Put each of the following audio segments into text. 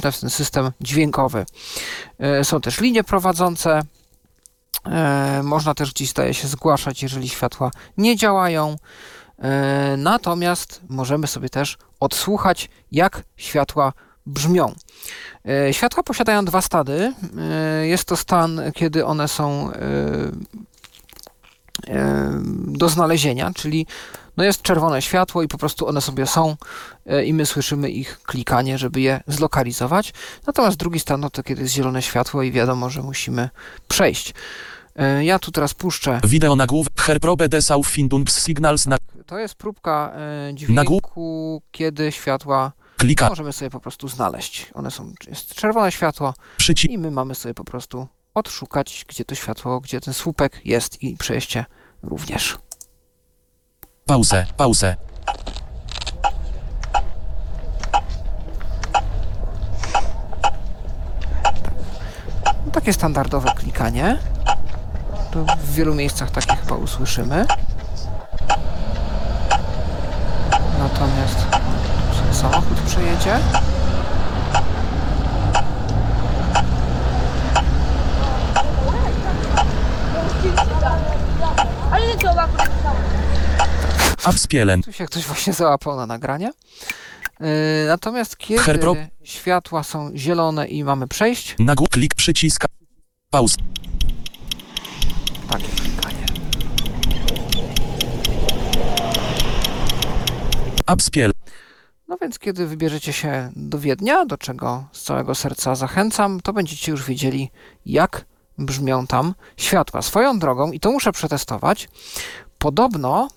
akustyczne, w ten system dźwiękowy. Są też linie prowadzące. Można też gdzieś, zdaje się, zgłaszać, jeżeli światła nie działają. Natomiast możemy sobie też odsłuchać, jak światła brzmią. Światła posiadają dwa stany. Jest to stan, kiedy one są do znalezienia, czyli jest czerwone światło i po prostu one sobie są i my słyszymy ich klikanie, żeby je zlokalizować. Natomiast drugi stan to kiedy jest zielone światło i wiadomo, że musimy przejść. Ja tu teraz puszczę. Wideo nagłów. Herprobe des Auffindungssignals na... To jest próbka dźwięku, kiedy światła Klika. możemy sobie po prostu znaleźć. Jest czerwone światło i my mamy sobie po prostu odszukać, gdzie to światło, gdzie ten słupek jest i przejście również. Pauzę. Takie standardowe klikanie. To w wielu miejscach takie chyba usłyszymy. Natomiast sobie samochód przejedzie. Abspielen. Tu się ktoś właśnie załapał na nagranie. Natomiast kiedy światła są zielone i mamy przejść... Nagłów klik przyciska. Pauz. Takie klikanie. Abspiel. No więc kiedy wybierzecie się do Wiednia, do czego z całego serca zachęcam, to będziecie już wiedzieli, jak brzmią tam światła. Swoją drogą, i to muszę przetestować, podobno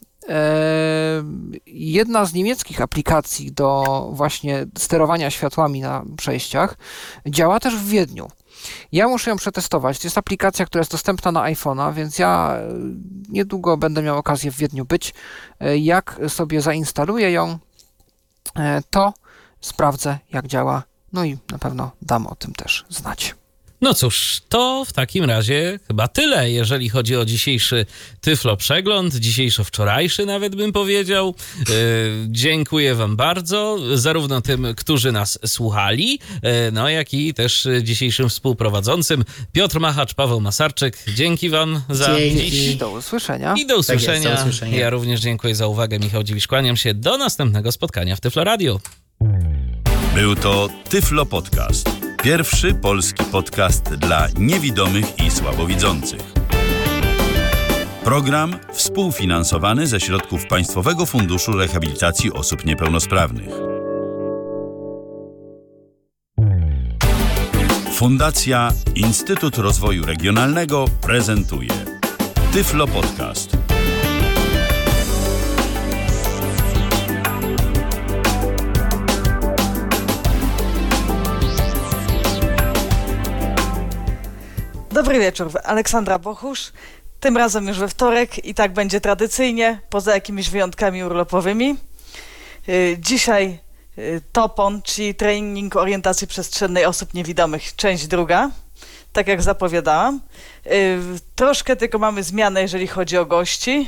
jedna z niemieckich aplikacji do właśnie sterowania światłami na przejściach działa też w Wiedniu. Ja muszę ją przetestować. To jest aplikacja, która jest dostępna na iPhone'a, więc ja niedługo będę miał okazję w Wiedniu być. Jak sobie zainstaluję ją, to sprawdzę, jak działa. No i na pewno dam o tym też znać. No cóż, to w takim razie chyba tyle, jeżeli chodzi o dzisiejszy Tyflo Przegląd, dzisiejszo-wczorajszy nawet bym powiedział. Dziękuję wam bardzo, zarówno tym, którzy nas słuchali, no jak i też dzisiejszym współprowadzącym Piotr Machacz, Paweł Masarczyk. Dzięki wam za dziś. Do usłyszenia. I do usłyszenia. Tak jest, do usłyszenia. Ja również dziękuję za uwagę. Michał Dziwisz, kłaniam się. Do następnego spotkania w Tyflo Radio. Był to Tyflo Podcast. Pierwszy polski podcast dla niewidomych i słabowidzących. Program współfinansowany ze środków Państwowego Funduszu Rehabilitacji Osób Niepełnosprawnych. Fundacja Instytut Rozwoju Regionalnego prezentuje Tyflo Podcast. Dobry wieczór, Aleksandra Bochusz. Tym razem już we wtorek i tak będzie tradycyjnie, poza jakimiś wyjątkami urlopowymi. Dzisiaj TOPON, czyli trening orientacji przestrzennej osób niewidomych, część druga, tak jak zapowiadałam. Troszkę tylko mamy zmianę, jeżeli chodzi o gości.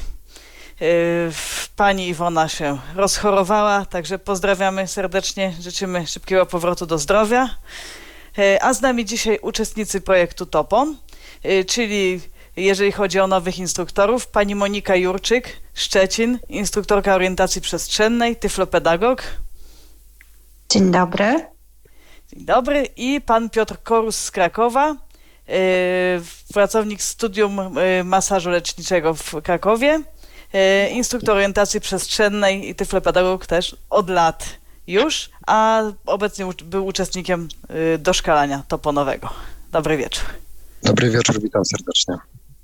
Pani Iwona się rozchorowała, także pozdrawiamy serdecznie, życzymy szybkiego powrotu do zdrowia. A z nami dzisiaj uczestnicy projektu TOPON, czyli jeżeli chodzi o nowych instruktorów, pani Monika Jurczyk, Szczecin, instruktorka orientacji przestrzennej, tyflopedagog. Dzień dobry. Dzień dobry. I pan Piotr Korus z Krakowa, pracownik Studium Masażu Leczniczego w Krakowie, instruktor orientacji przestrzennej i tyflopedagog też od lat już, a obecnie był uczestnikiem doszkalania toponowego. Dobry wieczór. Dobry wieczór, witam serdecznie.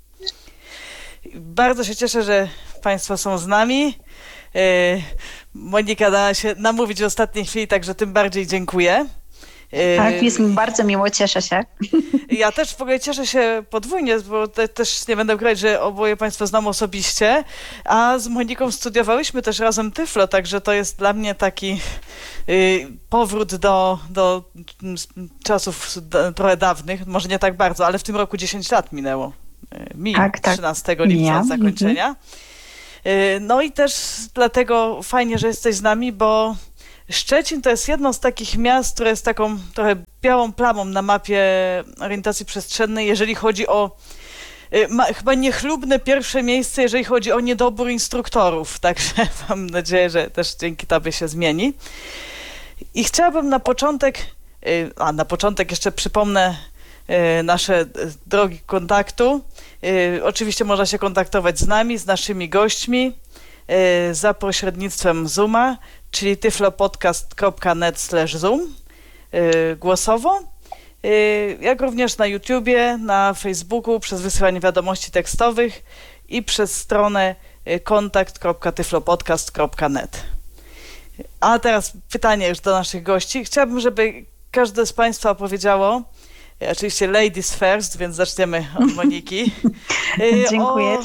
Bardzo się cieszę, że państwo są z nami. Monika dała się namówić w ostatniej chwili, także tym bardziej dziękuję. Tak, jest mi bardzo miło, cieszę się. Ja też w ogóle cieszę się podwójnie, bo też nie będę ukrywać, że oboje państwo znam osobiście, a z Moniką studiowałyśmy też razem Tyflo, także to jest dla mnie taki powrót do czasów trochę dawnych, może nie tak bardzo, ale w tym roku 10 lat minęło. Tak, 13 lipca zakończenia. No i też dlatego fajnie, że jesteś z nami, bo Szczecin to jest jedno z takich miast, które jest taką trochę białą plamą na mapie orientacji przestrzennej, jeżeli chodzi o ma chyba niechlubne pierwsze miejsce, jeżeli chodzi o niedobór instruktorów, także mam nadzieję, że też dzięki tobie się zmieni. I chciałabym na początek jeszcze przypomnę nasze drogi kontaktu. Oczywiście można się kontaktować z nami, z naszymi gośćmi za pośrednictwem Zooma, czyli tyflopodcast.net/zoom głosowo, jak również na YouTubie, na Facebooku, przez wysyłanie wiadomości tekstowych i przez stronę kontakt.tyflopodcast.net. A teraz pytanie już do naszych gości. Chciałabym, żeby każde z Państwa opowiedziało, oczywiście ladies first, więc zaczniemy od Moniki. Dziękuję.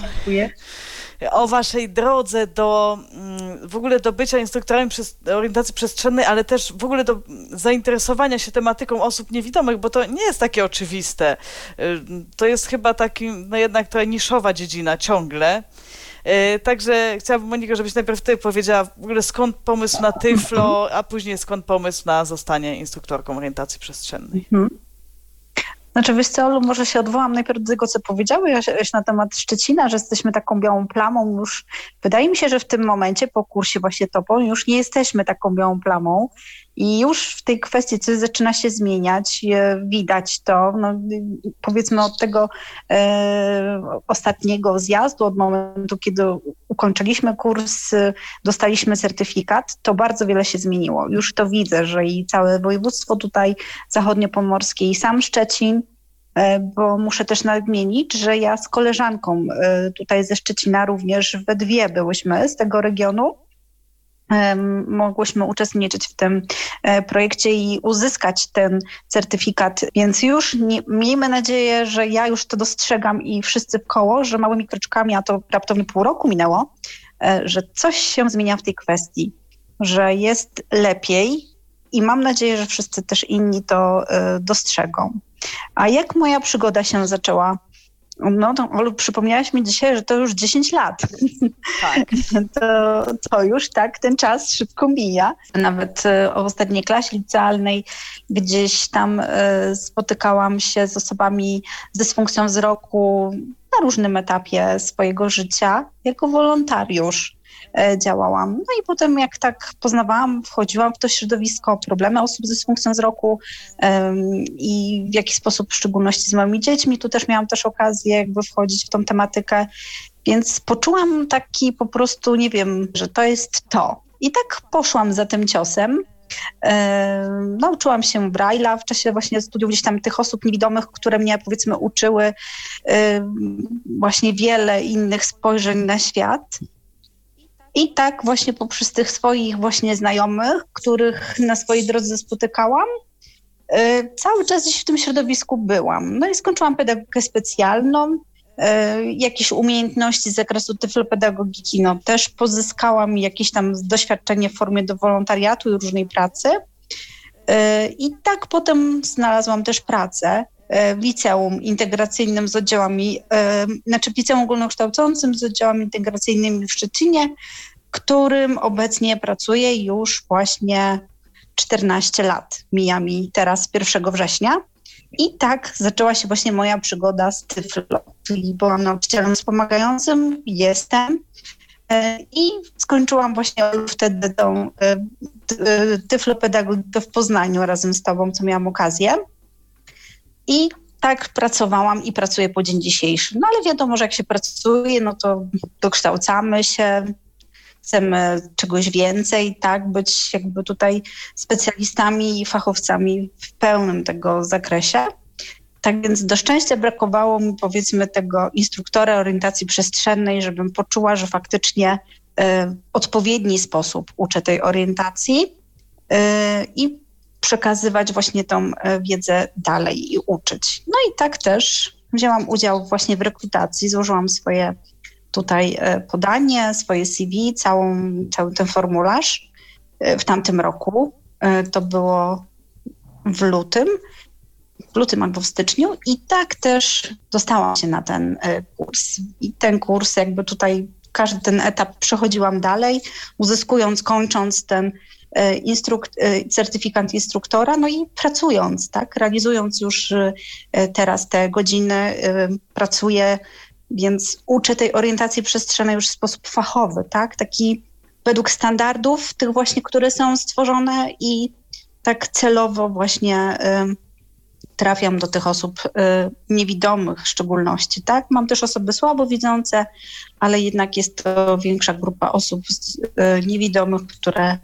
O waszej drodze w ogóle do bycia instruktorem orientacji przestrzennej, ale też w ogóle do zainteresowania się tematyką osób niewidomych, bo to nie jest takie oczywiste. To jest chyba jednak trochę niszowa dziedzina ciągle. Także chciałabym, Moniko, żebyś najpierw ty powiedziała w ogóle skąd pomysł na Tyflo, a później skąd pomysł na zostanie instruktorką orientacji przestrzennej. Znaczy, wiesz co, Olu, może się odwołam najpierw do tego, co powiedziałeś na temat Szczecina, że jesteśmy taką białą plamą. Już wydaje mi się, że w tym momencie po kursie właśnie TOPO już nie jesteśmy taką białą plamą i już w tej kwestii coś zaczyna się zmieniać. Widać to, powiedzmy od tego ostatniego zjazdu, od momentu, kiedy ukończyliśmy kurs, dostaliśmy certyfikat, to bardzo wiele się zmieniło. Już to widzę, że i całe województwo tutaj zachodniopomorskie i sam Szczecin, bo muszę też nadmienić, że ja z koleżanką tutaj ze Szczecina również we dwie byłyśmy z tego regionu. Mogłyśmy uczestniczyć w tym projekcie i uzyskać ten certyfikat, więc już miejmy nadzieję, że ja już to dostrzegam i wszyscy w koło, że małymi kroczkami, a to raptownie pół roku minęło, że coś się zmienia w tej kwestii, że jest lepiej i mam nadzieję, że wszyscy też inni to dostrzegą. A jak moja przygoda się zaczęła? Olu, przypomniałaś mi dzisiaj, że to już 10 lat. Tak. To już tak, ten czas szybko mija. Nawet w ostatniej klasie licealnej gdzieś tam spotykałam się z osobami z dysfunkcją wzroku na różnym etapie swojego życia. Jako wolontariusz działałam. No i potem jak tak poznawałam, wchodziłam w to środowisko, problemy osób z dysfunkcją wzroku i w jaki sposób, w szczególności z małymi dziećmi, tu też miałam okazję jakby wchodzić w tą tematykę, więc poczułam taki po prostu, nie wiem, że to jest to. I tak poszłam za tym ciosem. Nauczyłam się Braille'a w czasie właśnie studiów gdzieś tam tych osób niewidomych, które mnie powiedzmy uczyły właśnie wiele innych spojrzeń na świat. I tak właśnie poprzez tych swoich właśnie znajomych, których na swojej drodze spotykałam, cały czas gdzieś w tym środowisku byłam. No i skończyłam pedagogikę specjalną, jakieś umiejętności z zakresu tyflopedagogiki, też pozyskałam jakieś tam doświadczenie w formie do wolontariatu i różnej pracy. I tak potem znalazłam też pracę w liceum integracyjnym z oddziałami, w liceum ogólnokształcącym z oddziałami integracyjnymi w Szczecinie, którym obecnie pracuję już właśnie 14 lat. Mija mi teraz 1 września. I tak zaczęła się właśnie moja przygoda z Tyflo, czyli byłam nauczycielem wspomagającym, jestem i skończyłam właśnie wtedy tą tyflopedagogikę w Poznaniu razem z tobą, co miałam okazję. I tak pracowałam i pracuję po dzień dzisiejszy. No ale wiadomo, że jak się pracuje, to dokształcamy się, chcemy czegoś więcej, tak, być jakby tutaj specjalistami i fachowcami w pełnym tego zakresie. Tak więc do szczęścia brakowało mi powiedzmy tego instruktora orientacji przestrzennej, żebym poczuła, że faktycznie w odpowiedni sposób uczę tej orientacji i przekazywać właśnie tą wiedzę dalej i uczyć. No i tak też wzięłam udział właśnie w rekrutacji, złożyłam swoje tutaj podanie, swoje CV, cały ten formularz w tamtym roku. To było w lutym albo w styczniu i tak też dostałam się na ten kurs. I ten kurs jakby tutaj każdy ten etap przechodziłam dalej, kończąc ten certyfikat instruktora, no i pracując, tak, realizując już teraz te godziny, pracuję, więc uczę tej orientacji przestrzennej już w sposób fachowy, tak, taki według standardów tych właśnie, które są stworzone i tak celowo właśnie trafiam do tych osób niewidomych w szczególności, tak? Mam też osoby słabowidzące, ale jednak jest to większa grupa osób niewidomych, które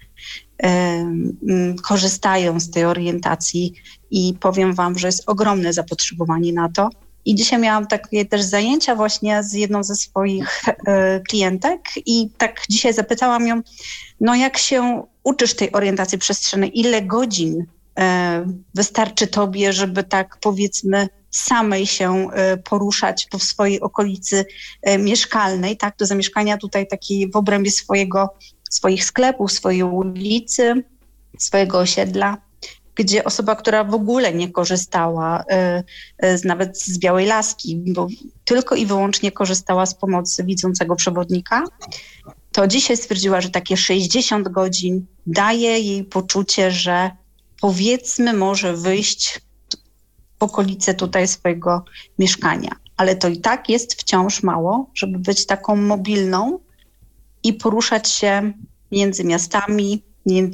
korzystają z tej orientacji i powiem wam, że jest ogromne zapotrzebowanie na to. I dzisiaj miałam takie też zajęcia właśnie z jedną ze swoich klientek i tak dzisiaj zapytałam ją, no jak się uczysz tej orientacji przestrzennej, ile godzin wystarczy tobie, żeby tak powiedzmy samej się poruszać po swojej okolicy mieszkalnej, tak, do zamieszkania tutaj takiej w obrębie swoich sklepów, swojej ulicy, swojego osiedla, gdzie osoba, która w ogóle nie korzystała nawet z białej laski, bo tylko i wyłącznie korzystała z pomocy widzącego przewodnika, to dzisiaj stwierdziła, że takie 60 godzin daje jej poczucie, że powiedzmy może wyjść w okolice tutaj swojego mieszkania. Ale to i tak jest wciąż mało, żeby być taką mobilną i poruszać się między miastami,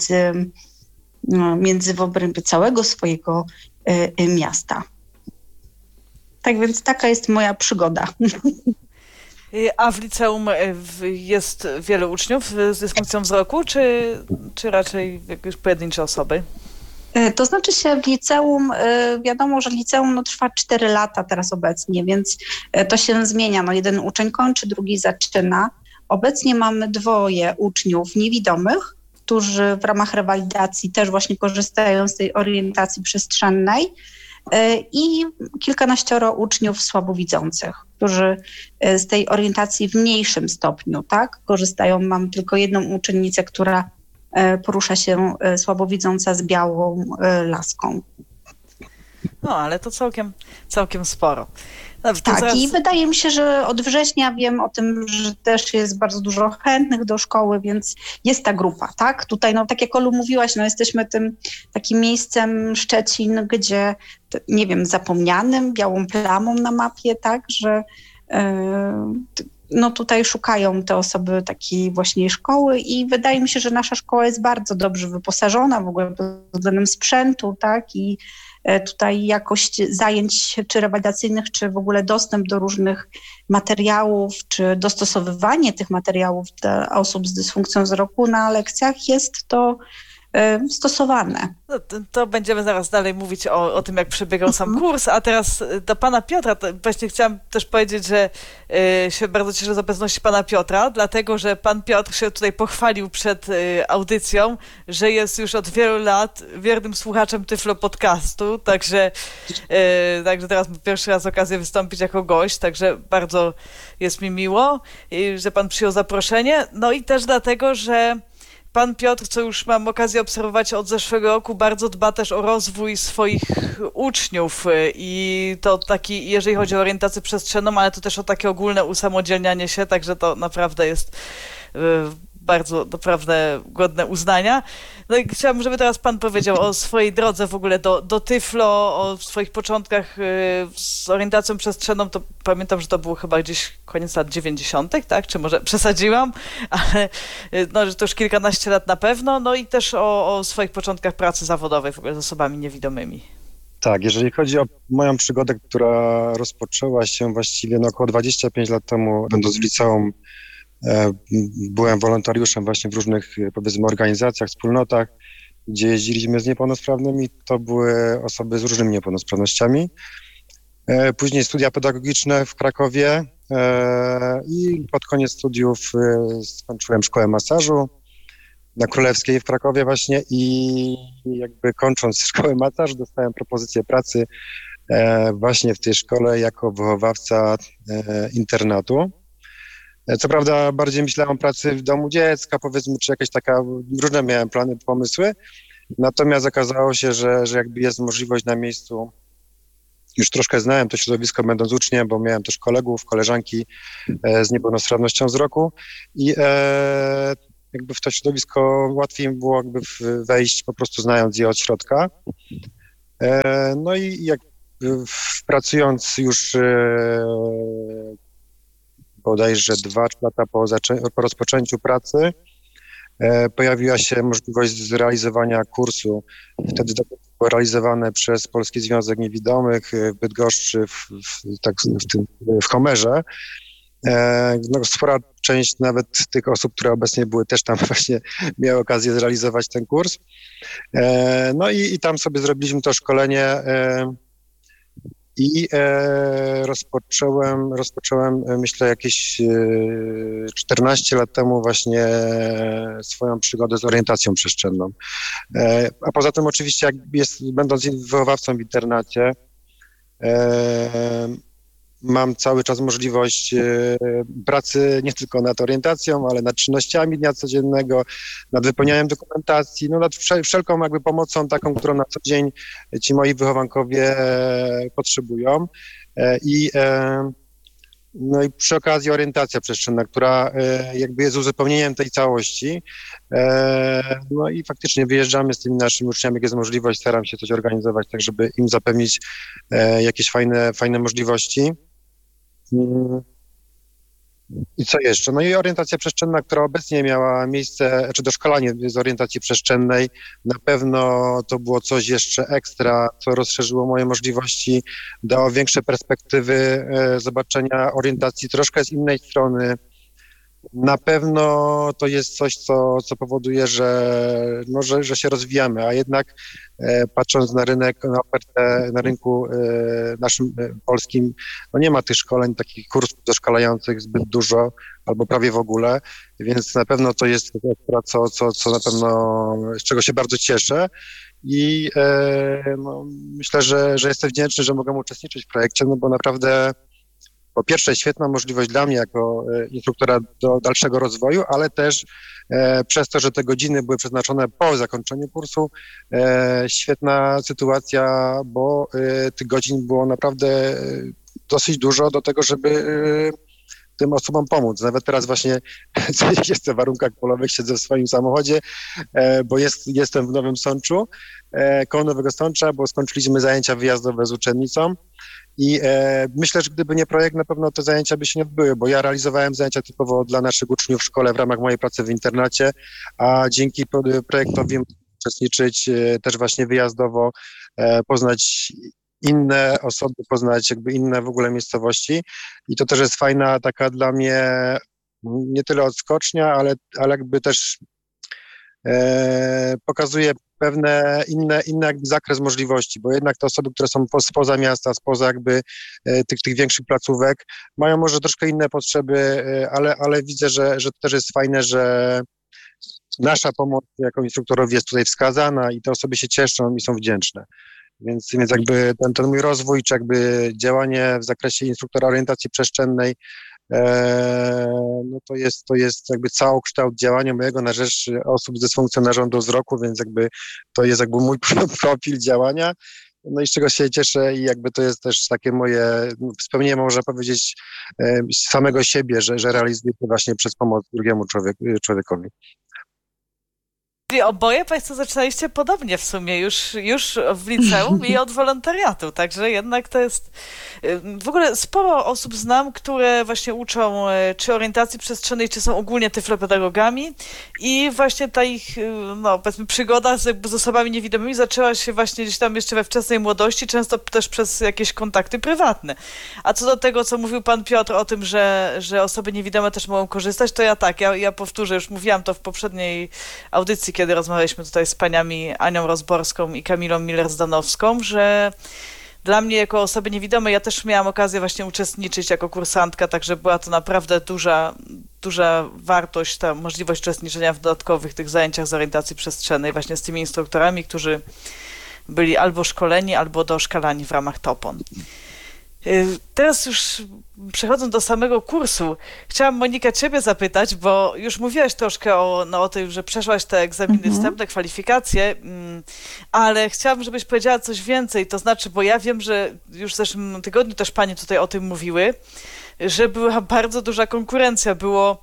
między w obrębie całego swojego miasta. Tak więc taka jest moja przygoda. A w liceum jest wielu uczniów z dysfunkcją wzroku, czy raczej jakieś pojedyncze osoby? To znaczy się w liceum, wiadomo, że liceum trwa 4 lata teraz obecnie, więc to się zmienia. No, jeden uczeń kończy, drugi zaczyna. Obecnie mamy 2 uczniów niewidomych, którzy w ramach rewalidacji też właśnie korzystają z tej orientacji przestrzennej i kilkanaścioro uczniów słabowidzących, którzy z tej orientacji w mniejszym stopniu, tak, korzystają. Mam tylko jedną uczennicę, która porusza się słabowidząca z białą laską. No, ale to całkiem sporo. Tak, i wydaje mi się, że od września wiem o tym, że też jest bardzo dużo chętnych do szkoły, więc jest ta grupa, tak? Tutaj, no tak jak Olu mówiłaś, no jesteśmy tym takim miejscem Szczecin, gdzie, nie wiem, zapomnianym, białą plamą na mapie, tak? Że no tutaj szukają te osoby takiej właśnie szkoły i wydaje mi się, że nasza szkoła jest bardzo dobrze wyposażona w ogóle pod względem sprzętu, tak? I tutaj jakość zajęć czy rewalidacyjnych, czy w ogóle dostęp do różnych materiałów, czy dostosowywanie tych materiałów dla osób z dysfunkcją wzroku na lekcjach jest to stosowane. No, to będziemy zaraz dalej mówić o tym, jak przebiegał sam kurs, a teraz do pana Piotra. To właśnie chciałam też powiedzieć, że się bardzo cieszę z obecności pana Piotra, dlatego, że pan Piotr się tutaj pochwalił przed audycją, że jest już od wielu lat wiernym słuchaczem Tyflo Podcastu, także teraz mam pierwszy raz okazję wystąpić jako gość, także bardzo jest mi miło, że pan przyjął zaproszenie. No i też dlatego, że pan Piotr, co już mam okazję obserwować od zeszłego roku, bardzo dba też o rozwój swoich uczniów i to taki, jeżeli chodzi o orientację przestrzenną, ale to też o takie ogólne usamodzielnianie się, także to naprawdę jest bardzo naprawdę godne uznania. No i chciałabym, żeby teraz pan powiedział o swojej drodze w ogóle do Tyflo, o swoich początkach z orientacją przestrzenną. To pamiętam, że to było chyba gdzieś koniec lat 90., tak? Czy może przesadziłam? Ale no, że to już kilkanaście lat na pewno. No i też o swoich początkach pracy zawodowej w ogóle z osobami niewidomymi. Tak, jeżeli chodzi o moją przygodę, która rozpoczęła się właściwie około 25 lat temu, będąc w liceum, byłem wolontariuszem właśnie w różnych, powiedzmy, organizacjach, wspólnotach, gdzie jeździliśmy z niepełnosprawnymi. To były osoby z różnymi niepełnosprawnościami. Później studia pedagogiczne w Krakowie i pod koniec studiów skończyłem szkołę masażu na Królewskiej w Krakowie właśnie i jakby kończąc szkołę masażu dostałem propozycję pracy właśnie w tej szkole jako wychowawca internatu. Co prawda bardziej myślałem o pracy w domu dziecka, powiedzmy, czy jakaś taka, różne miałem plany, pomysły, natomiast okazało się, że jakby jest możliwość na miejscu. Już troszkę znałem to środowisko, będąc uczniem, bo miałem też kolegów, koleżanki z niepełnosprawnością wzroku i jakby w to środowisko łatwiej mi było jakby wejść, po prostu znając je od środka. No i jak pracując już bodajże 2-3 lata po rozpoczęciu pracy, pojawiła się możliwość zrealizowania kursu. Wtedy to było realizowane przez Polski Związek Niewidomych w Bydgoszczy, w Homerze. No, spora część nawet tych osób, które obecnie były, też tam właśnie miały okazję zrealizować ten kurs. No i tam sobie zrobiliśmy to szkolenie i rozpocząłem myślę jakieś 14 lat temu właśnie swoją przygodę z orientacją przestrzenną. A poza tym oczywiście będąc wychowawcą w internacie, mam cały czas możliwość pracy nie tylko nad orientacją, ale nad czynnościami dnia codziennego, nad wypełnianiem dokumentacji, no nad wszelką jakby pomocą taką, którą na co dzień ci moi wychowankowie potrzebują. No i przy okazji orientacja przestrzenna, która jakby jest uzupełnieniem tej całości. No i faktycznie wyjeżdżamy z tymi naszymi uczniami, jak jest możliwość, staram się coś organizować, tak żeby im zapewnić jakieś fajne możliwości. I co jeszcze? No i orientacja przestrzenna, która obecnie miała miejsce, czy doszkalanie z orientacji przestrzennej, na pewno to było coś jeszcze ekstra, co rozszerzyło moje możliwości, dało większe perspektywy zobaczenia orientacji troszkę z innej strony. Na pewno to jest coś, co powoduje, że się rozwijamy, a jednak patrząc na rynek, na ofertę na rynku naszym polskim, no nie ma tych szkoleń, takich kursów doszkalających zbyt dużo albo prawie w ogóle, więc na pewno to jest co na pewno, z czego się bardzo cieszę i no, myślę, że jestem wdzięczny, że mogę uczestniczyć w projekcie, no bo naprawdę po pierwsze świetna możliwość dla mnie jako instruktora do dalszego rozwoju, ale też przez to, że te godziny były przeznaczone po zakończeniu kursu, świetna sytuacja, bo tych godzin było naprawdę dosyć dużo do tego, żeby tym osobom pomóc. Nawet teraz właśnie jestem w warunkach polowych, siedzę w swoim samochodzie, bo jestem w Nowym Sączu, koło Nowego Sącza, bo skończyliśmy zajęcia wyjazdowe z uczennicą. I myślę, że gdyby nie projekt, na pewno te zajęcia by się nie odbyły, bo ja realizowałem zajęcia typowo dla naszych uczniów w szkole w ramach mojej pracy w internacie, a dzięki projektowi uczestniczyć też właśnie wyjazdowo, poznać inne osoby, poznać jakby inne w ogóle miejscowości i to też jest fajna taka dla mnie nie tyle odskocznia, ale jakby też pokazuje pewne inny jakby zakres możliwości, bo jednak te osoby, które są spoza miasta, spoza jakby tych większych placówek, mają może troszkę inne potrzeby, ale widzę, że to też jest fajne, że nasza pomoc jako instruktorowi jest tutaj wskazana i te osoby się cieszą i są wdzięczne. Więc jakby ten mój rozwój, czy jakby działanie w zakresie instruktora orientacji przestrzennej, no to jest jakby całokształt działania mojego na rzecz osób z dysfunkcją narządu wzroku, więc jakby to jest jakby mój profil działania, no i z czego się cieszę i jakby to jest też takie moje spełnienie, można powiedzieć, samego siebie, że realizuję to właśnie przez pomoc drugiemu człowiekowi. Czyli oboje Państwo zaczynaliście podobnie w sumie, już w liceum i od wolontariatu, także jednak to jest... W ogóle sporo osób znam, które właśnie uczą czy orientacji przestrzennej, czy są ogólnie tyflopedagogami i właśnie ta ich, no powiedzmy, przygoda z osobami niewidomymi zaczęła się właśnie gdzieś tam jeszcze we wczesnej młodości, często też przez jakieś kontakty prywatne. A co do tego, co mówił pan Piotr o tym, że osoby niewidome też mogą korzystać, to ja powtórzę, już mówiłam to w poprzedniej audycji, kiedy rozmawialiśmy tutaj z paniami Anią Rozborską i Kamilą Miller-Zdanowską, że dla mnie jako osoby niewidomej ja też miałam okazję właśnie uczestniczyć jako kursantka, także była to naprawdę duża wartość, ta możliwość uczestniczenia w dodatkowych tych zajęciach z orientacji przestrzennej właśnie z tymi instruktorami, którzy byli albo szkoleni, albo doszkalani w ramach TOPON. Teraz już przechodząc do samego kursu, chciałam Monika ciebie zapytać, bo już mówiłaś troszkę o tym, że przeszłaś te egzaminy wstępne, kwalifikacje, ale chciałam, żebyś powiedziała coś więcej, to znaczy, bo ja wiem, że już w zeszłym tygodniu też panie tutaj o tym mówiły, że była bardzo duża konkurencja. Było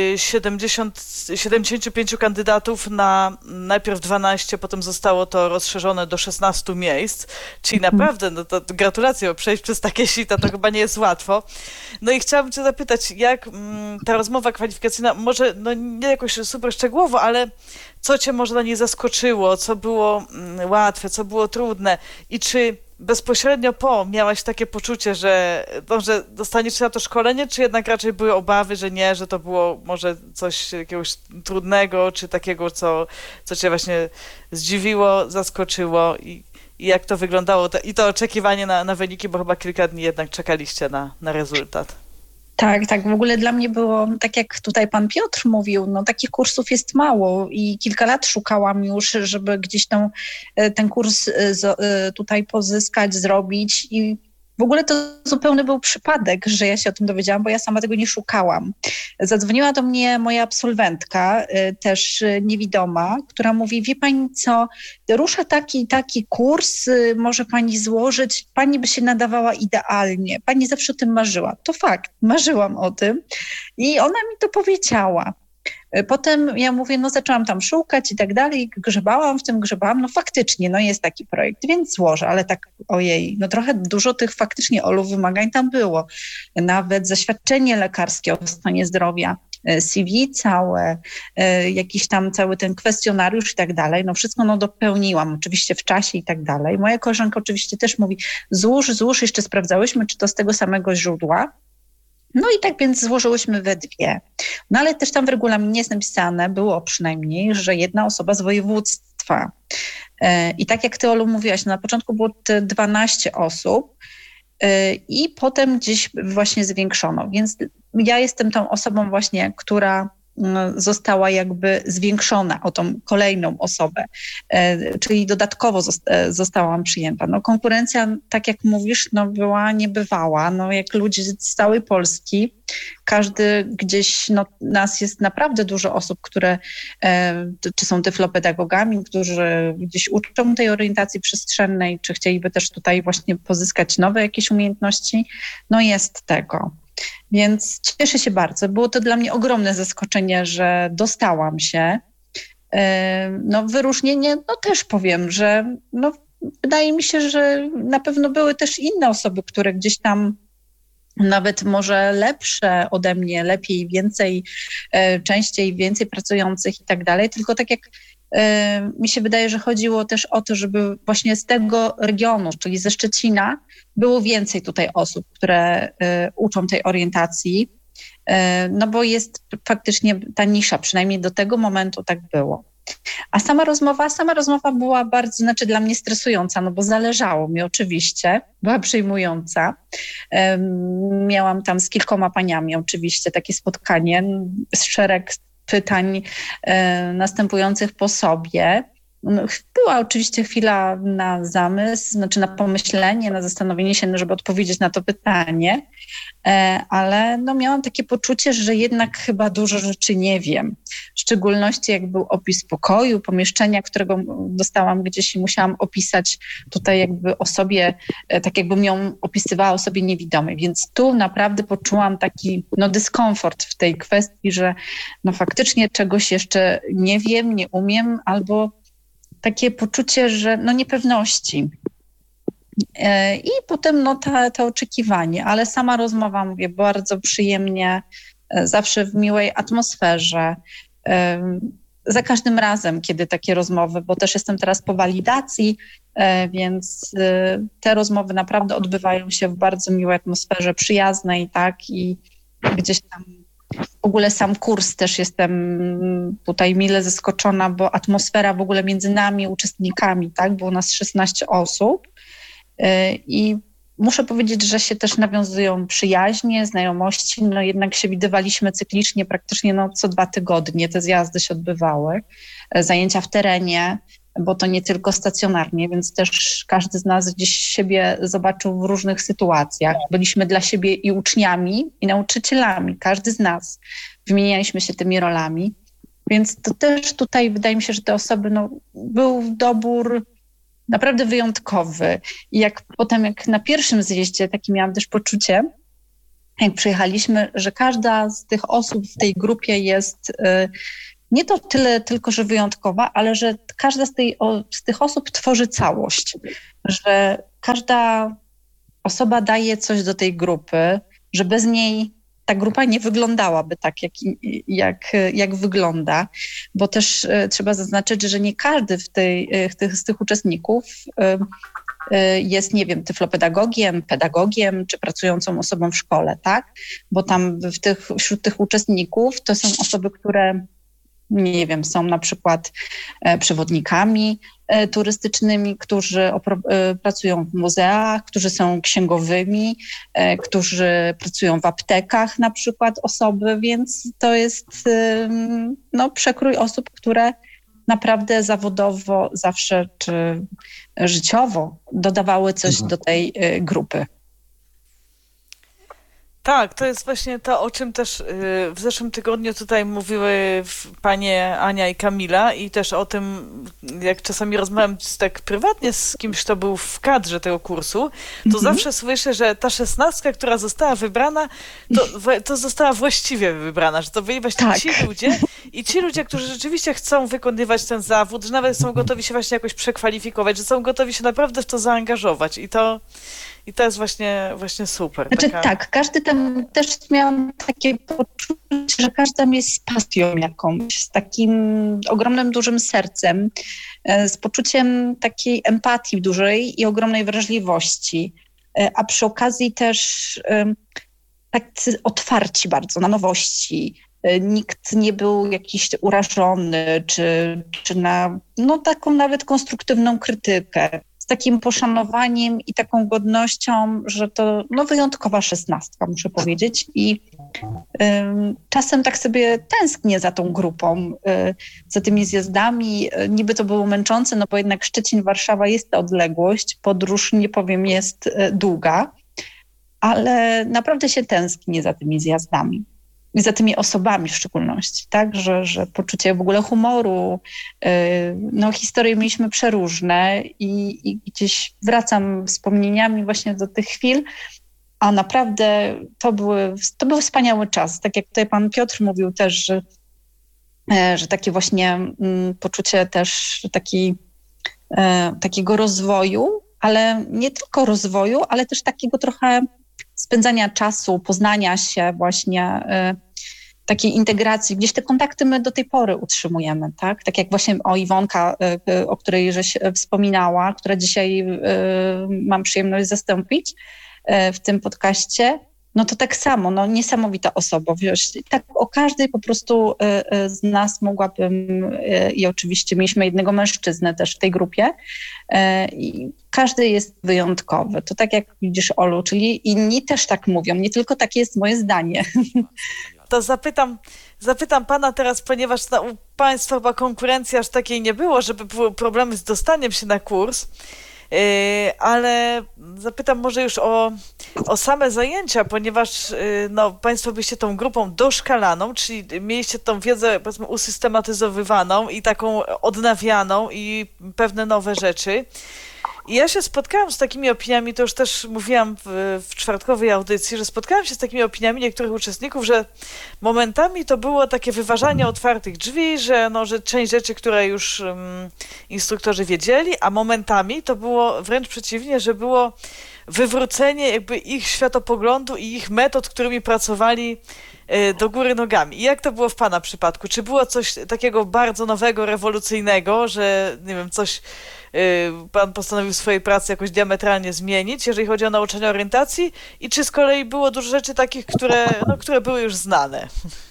75 kandydatów na najpierw 12, potem zostało to rozszerzone do 16 miejsc. Czyli naprawdę, no to gratulacje, bo przejść przez takie sita to chyba nie jest łatwo. No i chciałabym cię zapytać, jak ta rozmowa kwalifikacyjna, może no nie jakoś super szczegółowo, ale co cię może na niej zaskoczyło, co było łatwe, co było trudne i czy bezpośrednio miałaś takie poczucie, że dostaniesz na to szkolenie, czy jednak raczej były obawy, że nie, że to było może coś jakiegoś trudnego, czy takiego, co cię właśnie zdziwiło, zaskoczyło i jak to wyglądało i to oczekiwanie na wyniki, bo chyba kilka dni jednak czekaliście na rezultat. Tak. W ogóle dla mnie było, tak jak tutaj pan Piotr mówił, no takich kursów jest mało i kilka lat szukałam już, żeby gdzieś ten kurs tutaj pozyskać, zrobić i w ogóle to zupełny był przypadek, że ja się o tym dowiedziałam, bo ja sama tego nie szukałam. Zadzwoniła do mnie moja absolwentka, też niewidoma, która mówi, wie pani co, rusza taki kurs, może pani złożyć, pani by się nadawała idealnie, pani zawsze o tym marzyła. To fakt, marzyłam o tym i ona mi to powiedziała. Potem ja mówię, no zaczęłam tam szukać i tak dalej, grzebałam, no faktycznie, no jest taki projekt, więc złożę, ale tak ojej, no trochę dużo tych faktycznie wymagań tam było. Nawet zaświadczenie lekarskie o stanie zdrowia, CV całe, jakiś tam cały ten kwestionariusz i tak dalej, no wszystko dopełniłam, oczywiście w czasie i tak dalej. Moja koleżanka oczywiście też mówi, złóż, jeszcze sprawdzałyśmy, czy to z tego samego źródła. No i tak więc złożyłyśmy we dwie. No ale też tam w regulaminie jest napisane, było przynajmniej, że jedna osoba z województwa. I tak jak ty, Olu, mówiłaś, na początku było 12 osób i potem gdzieś właśnie zwiększono. Więc ja jestem tą osobą właśnie, która została jakby zwiększona o tą kolejną osobę, czyli dodatkowo zostałam przyjęta. No konkurencja, tak jak mówisz, no była niebywała. No jak ludzie z całej Polski, każdy gdzieś, no nas jest naprawdę dużo osób, które czy są tyflopedagogami, którzy gdzieś uczą tej orientacji przestrzennej, czy chcieliby też tutaj właśnie pozyskać nowe jakieś umiejętności. No jest tego. Więc cieszę się bardzo. Było to dla mnie ogromne zaskoczenie, że dostałam się. No wyróżnienie, no też powiem, że no, wydaje mi się, że na pewno były też inne osoby, które gdzieś tam nawet może lepsze ode mnie, lepiej, więcej, częściej, więcej pracujących i tak dalej. Tylko tak jak mi się wydaje, że chodziło też o to, żeby właśnie z tego regionu, czyli ze Szczecina, było więcej tutaj osób, które uczą tej orientacji, no bo jest faktycznie ta nisza, przynajmniej do tego momentu tak było. A sama rozmowa była bardzo, dla mnie stresująca, no bo zależało mi oczywiście, była przejmująca. Miałam tam z kilkoma paniami oczywiście takie spotkanie, szereg pytań następujących po sobie. Była oczywiście chwila na zamysł, na pomyślenie, na zastanowienie się, żeby odpowiedzieć na to pytanie, ale no miałam takie poczucie, że jednak chyba dużo rzeczy nie wiem. W szczególności jak był opis pokoju, pomieszczenia, którego dostałam gdzieś i musiałam opisać tutaj jakby osobie, tak jakbym ją opisywała osobie niewidomej. Więc tu naprawdę poczułam taki dyskomfort w tej kwestii, że no faktycznie czegoś jeszcze nie wiem, nie umiem, albo takie poczucie, że niepewności. I potem to oczekiwanie, ale sama rozmowa, mówię, bardzo przyjemnie, zawsze w miłej atmosferze. Za każdym razem, kiedy takie rozmowy, bo też jestem teraz po walidacji, więc te rozmowy naprawdę odbywają się w bardzo miłej atmosferze, przyjaznej, tak, i gdzieś tam w ogóle sam kurs też jestem tutaj mile zaskoczona, bo atmosfera w ogóle między nami, uczestnikami, tak, było nas 16 osób i muszę powiedzieć, że się też nawiązują przyjaźnie, znajomości, jednak się widywaliśmy cyklicznie, praktycznie co 2 tygodnie te zjazdy się odbywały, zajęcia w terenie, bo to nie tylko stacjonarnie, więc też każdy z nas gdzieś siebie zobaczył w różnych sytuacjach. Byliśmy dla siebie i uczniami, i nauczycielami, każdy z nas. Wymienialiśmy się tymi rolami, więc to też tutaj wydaje mi się, że te osoby, był dobór naprawdę wyjątkowy. I jak potem, jak na pierwszym zjeździe, takie miałam też poczucie, jak przyjechaliśmy, że każda z tych osób w tej grupie jest nie to tyle tylko, że wyjątkowa, ale że każda z tych osób tworzy całość, że każda osoba daje coś do tej grupy, że bez niej ta grupa nie wyglądałaby tak, jak wygląda, bo też trzeba zaznaczyć, że nie każdy z tych uczestników jest, nie wiem, tyflopedagogiem, pedagogiem czy pracującą osobą w szkole, tak? Bo tam wśród tych uczestników to są osoby, które, nie wiem, są na przykład przewodnikami turystycznymi, którzy pracują w muzeach, którzy są księgowymi, którzy pracują w aptekach na przykład osoby, więc to jest przekrój osób, które naprawdę zawodowo zawsze czy życiowo dodawały coś do tej grupy. Tak, to jest właśnie to, o czym też w zeszłym tygodniu tutaj mówiły panie Ania i Kamila i też o tym, jak czasami rozmawiam tak prywatnie z kimś, kto był w kadrze tego kursu, to zawsze słyszę, że ta 16, która została wybrana, to została właściwie wybrana, że to byli właśnie ci ludzie i ci ludzie, którzy rzeczywiście chcą wykonywać ten zawód, że nawet są gotowi się właśnie jakoś przekwalifikować, że są gotowi się naprawdę w to zaangażować i to jest właśnie super. Znaczy tak, każdy tam też miał takie poczucie, że każdy tam jest z pasją jakąś, z takim ogromnym, dużym sercem, z poczuciem takiej empatii dużej i ogromnej wrażliwości, a przy okazji też tacy otwarci bardzo na nowości. Nikt nie był jakiś urażony, czy na taką nawet konstruktywną krytykę. Takim poszanowaniem i taką godnością, że to wyjątkowa 16, muszę powiedzieć. I czasem tak sobie tęsknię za tą grupą, za tymi zjazdami. Niby to było męczące, bo jednak Szczecin, Warszawa jest ta odległość. Podróż, nie powiem, jest długa, ale naprawdę się tęsknię za tymi zjazdami. I za tymi osobami w szczególności, tak, że poczucie w ogóle humoru, historie mieliśmy przeróżne i gdzieś wracam wspomnieniami właśnie do tych chwil, a naprawdę to był wspaniały czas. Tak jak tutaj pan Piotr mówił też, że takie właśnie poczucie też takiego rozwoju, ale nie tylko rozwoju, ale też takiego trochę spędzania czasu, poznania się właśnie, takiej integracji. Gdzieś te kontakty my do tej pory utrzymujemy, tak? Tak jak właśnie Iwonka, o której żeś wspominała, która dzisiaj mam przyjemność zastąpić w tym podcaście, to tak samo, niesamowita osobowość. Tak o każdej po prostu z nas mogłabym, i oczywiście mieliśmy jednego mężczyznę też w tej grupie, i każdy jest wyjątkowy. To tak jak widzisz, Olu, czyli inni też tak mówią, nie tylko takie jest moje zdanie. To zapytam pana teraz, ponieważ u państwa chyba konkurencji aż takiej nie było, żeby były problemy z dostaniem się na kurs, ale zapytam może już o same zajęcia, ponieważ państwo byście tą grupą doszkalaną, czyli mieliście tą wiedzę, powiedzmy, usystematyzowywaną i taką odnawianą i pewne nowe rzeczy. I ja się spotkałam z takimi opiniami, to już też mówiłam w czwartkowej audycji, że spotkałam się z takimi opiniami niektórych uczestników, że momentami to było takie wyważanie otwartych drzwi, że część rzeczy, które już instruktorzy wiedzieli, a momentami to było wręcz przeciwnie, że było wywrócenie jakby ich światopoglądu i ich metod, którymi pracowali do góry nogami. I jak to było w pana przypadku? Czy było coś takiego bardzo nowego, rewolucyjnego, że nie wiem, coś pan postanowił w swojej pracy jakoś diametralnie zmienić, jeżeli chodzi o nauczanie orientacji? I czy z kolei było dużo rzeczy takich, które były już znane?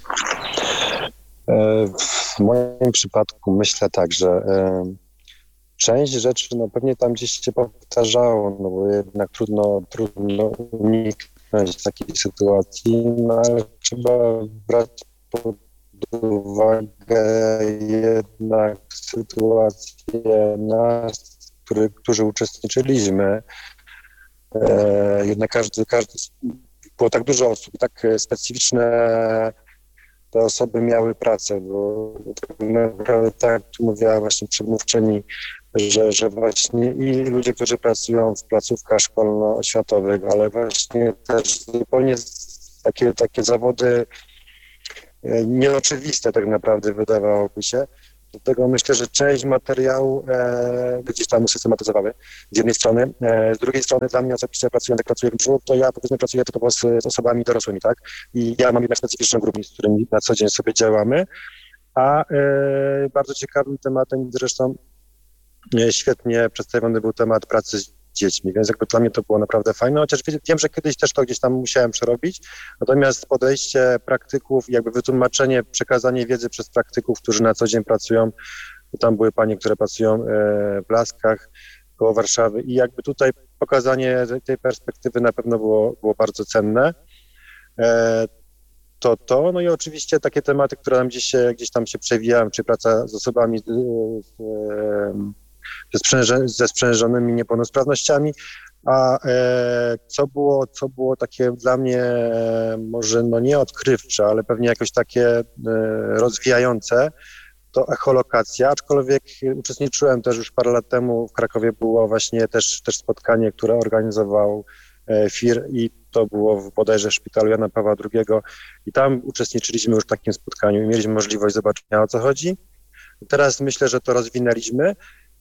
W moim przypadku myślę tak, że część rzeczy pewnie tam gdzieś się powtarzało, bo jednak trudno uniknąć takiej sytuacji, ale trzeba brać pod uwagę jednak sytuację nas, którzy uczestniczyliśmy. Jednak każdy, było tak dużo osób, tak specyficzne te osoby miały pracę, bo naprawdę tak tu mówiła właśnie przedmówczyni, że właśnie i ludzie, którzy pracują w placówkach szkolno-oświatowych, ale właśnie też zupełnie z takie zawody nieoczywiste tak naprawdę, wydawałoby się. Dlatego myślę, że część materiału gdzieś tam usystematyzowały z jednej strony. Z drugiej strony dla mnie osobiście pracując, jak pracuję w brzuchu, to ja powiedzmy pracuję tylko z osobami dorosłymi, tak? I ja mam jednak specyficzną grupę, z którymi na co dzień sobie działamy. A bardzo ciekawym tematem zresztą świetnie przedstawiony był temat pracy z dziećmi, więc jakby dla mnie to było naprawdę fajne, chociaż wiem, że kiedyś też to gdzieś tam musiałem przerobić, natomiast podejście praktyków i jakby wytłumaczenie, przekazanie wiedzy przez praktyków, którzy na co dzień pracują, bo tam były panie, które pracują w Laskach koło Warszawy i jakby tutaj pokazanie tej perspektywy na pewno było bardzo cenne. No i oczywiście takie tematy, które nam gdzieś tam się przewijają, czy praca z osobami ze sprzężonymi niepełnosprawnościami, a co było takie dla mnie może nie odkrywcze, ale pewnie jakoś takie rozwijające, to echolokacja, aczkolwiek uczestniczyłem też już parę lat temu w Krakowie, było właśnie też spotkanie, które organizował FIR i to było bodajże w szpitalu Jana Pawła II i tam uczestniczyliśmy już w takim spotkaniu i mieliśmy możliwość zobaczenia, o co chodzi. Teraz myślę, że to rozwinęliśmy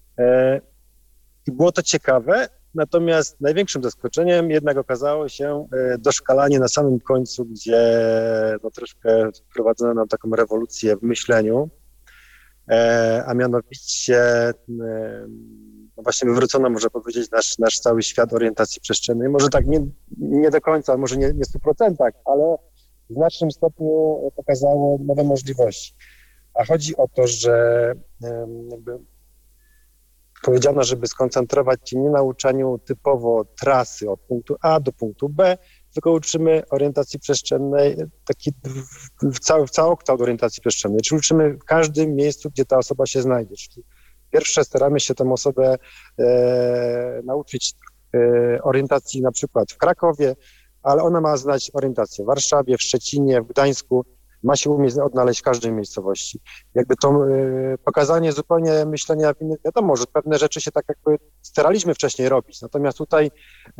i było to ciekawe, natomiast największym zaskoczeniem jednak okazało się doszkalanie na samym końcu, gdzie troszkę wprowadzono nam taką rewolucję w myśleniu, a mianowicie właśnie wywrócono, można powiedzieć, nasz cały świat orientacji przestrzennej. Może tak nie do końca, może nie w 100%, ale w znacznym stopniu pokazało nowe możliwości. A chodzi o to, że jakby powiedziano, żeby skoncentrować się nie na uczeniu typowo trasy od punktu A do punktu B, tylko uczymy orientacji przestrzennej, taki całokształt orientacji przestrzennej, czyli uczymy w każdym miejscu, gdzie ta osoba się znajdzie. Czyli pierwsze staramy się tę osobę nauczyć orientacji na przykład w Krakowie, ale ona ma znać orientację w Warszawie, w Szczecinie, w Gdańsku, ma się umieć odnaleźć w każdej miejscowości. Jakby to pokazanie zupełnie myślenia w innych, wiadomo, że pewne rzeczy się tak jakby staraliśmy wcześniej robić, natomiast tutaj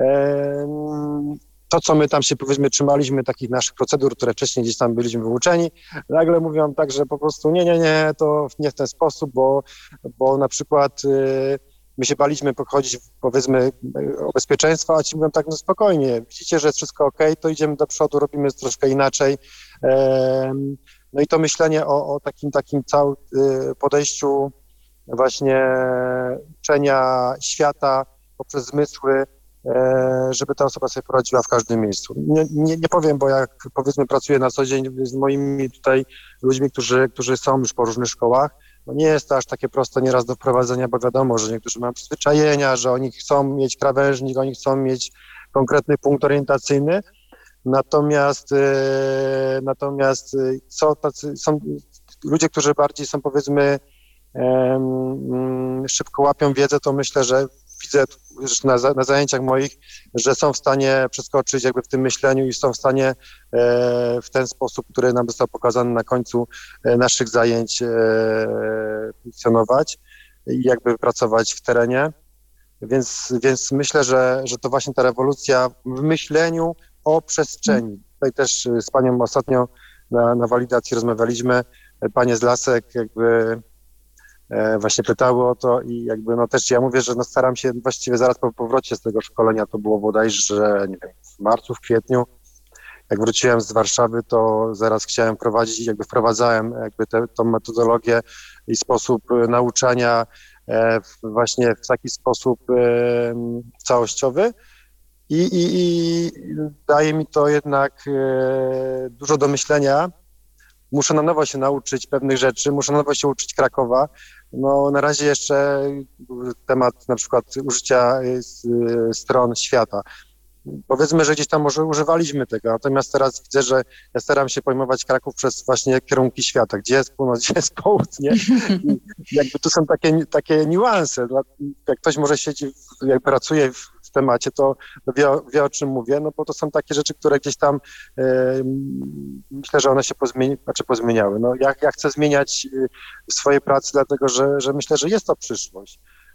to, co my tam się powiedzmy trzymaliśmy, takich naszych procedur, które wcześniej gdzieś tam byliśmy wyuczeni, nagle mówią tak, że po prostu nie, to nie w ten sposób, bo na przykład my się baliśmy pochodzić, powiedzmy, o bezpieczeństwo, a ci mówią tak, no spokojnie, widzicie, że jest wszystko okej, to idziemy do przodu, robimy troszkę inaczej. No i to myślenie o takim całym podejściu właśnie uczenia świata poprzez zmysły, żeby ta osoba sobie poradziła w każdym miejscu. Nie powiem, bo jak powiedzmy pracuję na co dzień z moimi tutaj ludźmi, którzy są już po różnych szkołach, no nie jest to aż takie proste nieraz do wprowadzenia, bo wiadomo, że niektórzy mają przyzwyczajenia, że oni chcą mieć krawężnik, oni chcą mieć konkretny punkt orientacyjny, natomiast są ludzie, którzy bardziej są powiedzmy szybko łapią wiedzę, to myślę, że widzę na zajęciach moich, że są w stanie przeskoczyć jakby w tym myśleniu i są w stanie w ten sposób, który nam został pokazany na końcu naszych zajęć funkcjonować i jakby pracować w terenie. Więc myślę, że to właśnie ta rewolucja w myśleniu o przestrzeni. Tutaj też z panią ostatnio na walidacji rozmawialiśmy, panie z Lasek jakby właśnie pytały o to i jakby no też ja mówię, że no staram się właściwie zaraz po powrocie z tego szkolenia, to było bodajże, nie wiem, w marcu, w kwietniu, jak wróciłem z Warszawy, to zaraz chciałem prowadzić, jakby wprowadzałem jakby tą metodologię i sposób nauczania właśnie w taki sposób całościowy i daje mi to jednak dużo do myślenia. Muszę na nowo się nauczyć pewnych rzeczy, muszę na nowo się uczyć Krakowa. No na razie jeszcze temat na przykład użycia stron świata. Powiedzmy, że gdzieś tam może używaliśmy tego, natomiast teraz widzę, że ja staram się pojmować Kraków przez właśnie kierunki świata, gdzie jest północ, gdzie jest południe. I jakby tu są takie niuanse. Jak ktoś może siedzi, jak pracuje w temacie, to wie o czym mówię, no bo to są takie rzeczy, które gdzieś tam myślę, że one się pozmieniały. No ja chcę zmieniać w swojej pracy, dlatego że myślę, że jest to przyszłość.